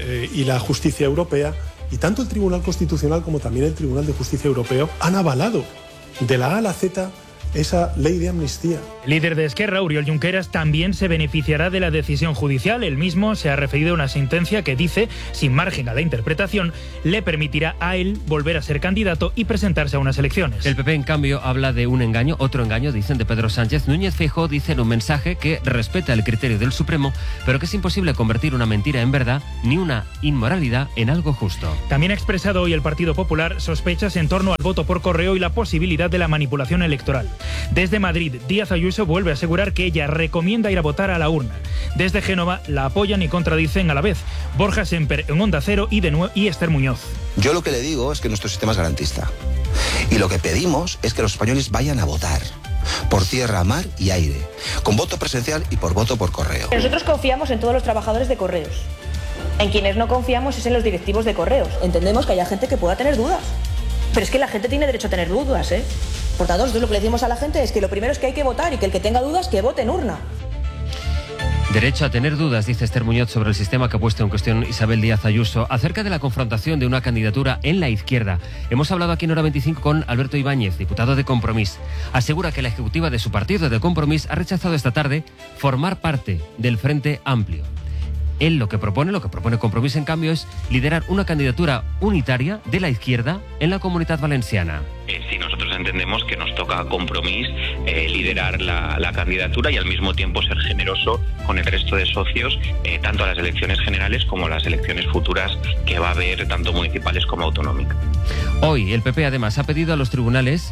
y la justicia europea. Y tanto el Tribunal Constitucional como también el Tribunal de Justicia Europeo han avalado de la A a la Z esa ley de amnistía. El líder de Esquerra, Oriol Junqueras, también se beneficiará de la decisión judicial. Él mismo se ha referido a una sentencia que dice, sin margen a la interpretación, le permitirá a él volver a ser candidato y presentarse a unas elecciones. El PP, en cambio, habla de un engaño, otro engaño, dicen, de Pedro Sánchez. Núñez Feijóo dice en un mensaje que respeta el criterio del Supremo, pero que es imposible convertir una mentira en verdad ni una inmoralidad en algo justo. También ha expresado hoy el Partido Popular sospechas en torno al voto por correo y la posibilidad de la manipulación electoral. Desde Madrid, Díaz Ayuso vuelve a asegurar que ella recomienda ir a votar a la urna. Desde Génova la apoyan y contradicen a la vez. Borja Semper en Onda Cero y Esther Muñoz. Yo lo que le digo es que nuestro sistema es garantista. Y lo que pedimos es que los españoles vayan a votar. Por tierra, mar y aire. Con voto presencial y por voto por correo. Nosotros confiamos en todos los trabajadores de correos. En quienes no confiamos es en los directivos de correos. Entendemos que haya gente que pueda tener dudas. Pero es que la gente tiene derecho a tener dudas, ¿eh? Por tanto, nosotros lo que le decimos a la gente es que lo primero es que hay que votar y que el que tenga dudas, que vote en urna. Derecho a tener dudas, dice Esther Muñoz, sobre el sistema que ha puesto en cuestión Isabel Díaz Ayuso, acerca de la confrontación de una candidatura en la izquierda. Hemos hablado aquí en Hora 25 con Alberto Ibáñez, diputado de Compromís. Asegura que la ejecutiva de su partido, de Compromís, ha rechazado esta tarde formar parte del Frente Amplio. Él lo que propone Compromís, en cambio, es liderar una candidatura unitaria de la izquierda en la Comunitat Valenciana. Sí, nosotros entendemos que nos toca a Compromís liderar la candidatura y al mismo tiempo ser generoso con el resto de socios, tanto a las elecciones generales como a las elecciones futuras que va a haber, tanto municipales como autonómicas. Hoy el PP además ha pedido a los tribunales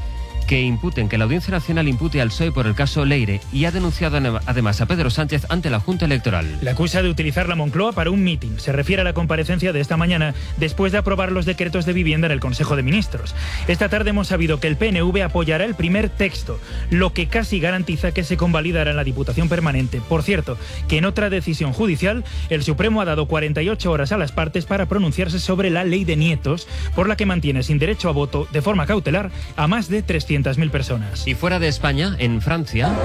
que la Audiencia Nacional impute al PSOE por el caso Leire y ha denunciado además a Pedro Sánchez ante la Junta Electoral. Le acusa de utilizar la Moncloa para un mitin. Se refiere a la comparecencia de esta mañana después de aprobar los decretos de vivienda en el Consejo de Ministros. Esta tarde hemos sabido que el PNV apoyará el primer texto, lo que casi garantiza que se convalidará en la Diputación Permanente. Por cierto, que en otra decisión judicial, el Supremo ha dado 48 horas a las partes para pronunciarse sobre la ley de nietos, por la que mantiene sin derecho a voto de forma cautelar a más de 300.000 personas. Y fuera de España, en Francia,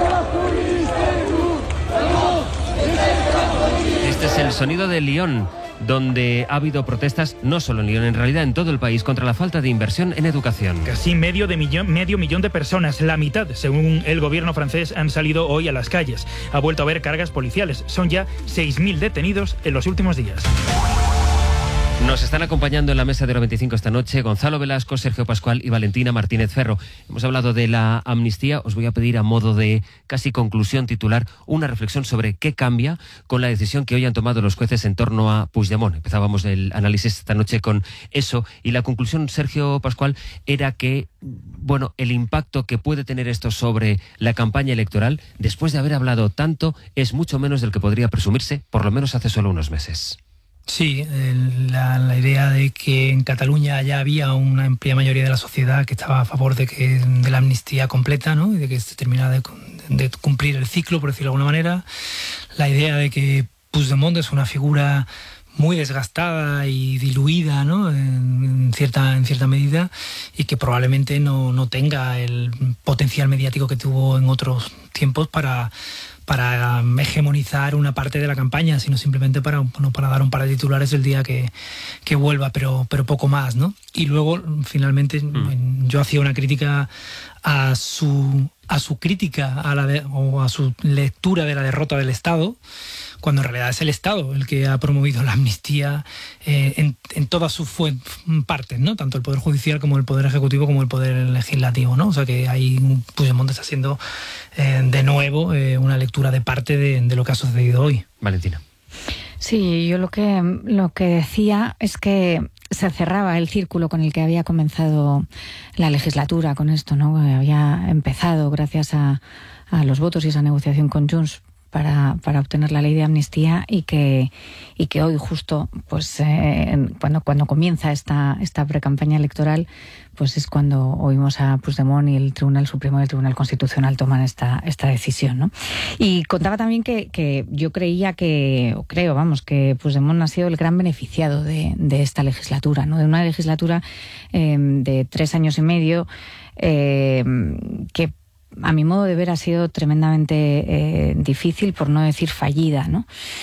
este es el sonido de Lyon, donde ha habido protestas, no solo en Lyon, en realidad en todo el país, contra la falta de inversión en educación. Casi medio millón de personas, la mitad, según el gobierno francés, han salido hoy a las calles. Ha vuelto a haber cargas policiales. Son ya 6.000 detenidos en los últimos días. Nos están acompañando en la mesa de Hora 25 esta noche Gonzalo Velasco, Sergio Pascual y Valentina Martínez Ferro. Hemos hablado de la amnistía. Os voy a pedir, a modo de casi conclusión titular, una reflexión sobre qué cambia con la decisión que hoy han tomado los jueces en torno a Puigdemont. Empezábamos el análisis esta noche con eso y la conclusión, Sergio Pascual, era que el impacto que puede tener esto sobre la campaña electoral, después de haber hablado tanto, es mucho menos del que podría presumirse, por lo menos hace solo unos meses. Sí, la idea de que en Cataluña ya había una amplia mayoría de la sociedad que estaba a favor de la amnistía completa, ¿no? Y de que se terminara de cumplir el ciclo, por decirlo de alguna manera. La idea de que Puigdemont es una figura muy desgastada y diluida, ¿no? en cierta medida, y que probablemente no tenga el potencial mediático que tuvo en otros tiempos para hegemonizar una parte de la campaña, sino simplemente para dar un par de titulares el día que vuelva, pero poco más, ¿no? Y luego, finalmente, yo hacía una crítica a su crítica o a su lectura de la derrota del Estado, cuando en realidad es el Estado el que ha promovido la amnistía en todas sus partes, ¿no? Tanto el Poder Judicial como el Poder Ejecutivo como el Poder Legislativo, ¿no? O sea que ahí Puigdemont está haciendo de nuevo una lectura de parte de lo que ha sucedido hoy. Valentina. Sí, yo lo que decía es que se cerraba el círculo con el que había comenzado la legislatura con esto, ¿no? Había empezado gracias a los votos y esa negociación con Junts para obtener la ley de amnistía y que hoy justo pues cuando comienza esta precampaña electoral pues es cuando oímos a Puigdemont y el Tribunal Supremo y el Tribunal Constitucional toman esta decisión, ¿no? Y contaba también que yo creo que Puigdemont ha sido el gran beneficiado de esta legislatura, ¿no? De una legislatura de 3 años y medio que a mi modo de ver ha sido tremendamente difícil, por no decir fallida, ¿no?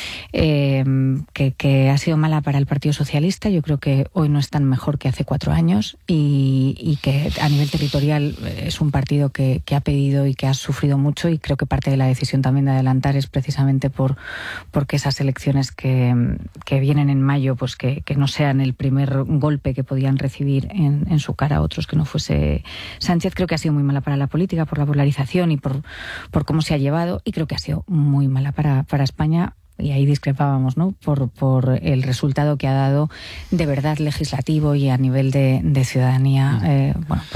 Que ha sido mala para el Partido Socialista. Yo creo que hoy no es tan mejor que hace 4 años y que a nivel territorial es un partido que ha pedido y que ha sufrido mucho, y creo que parte de la decisión también de adelantar es precisamente porque esas elecciones que vienen en mayo pues que no sean el primer golpe que podían recibir en su cara otros que no fuese Sánchez. Creo que ha sido muy mala para la política, por la polarización y por cómo se ha llevado, y creo que ha sido muy mala para España, y ahí discrepábamos, ¿no? Por el resultado que ha dado de verdad legislativo y a nivel de ciudadanía. Bueno,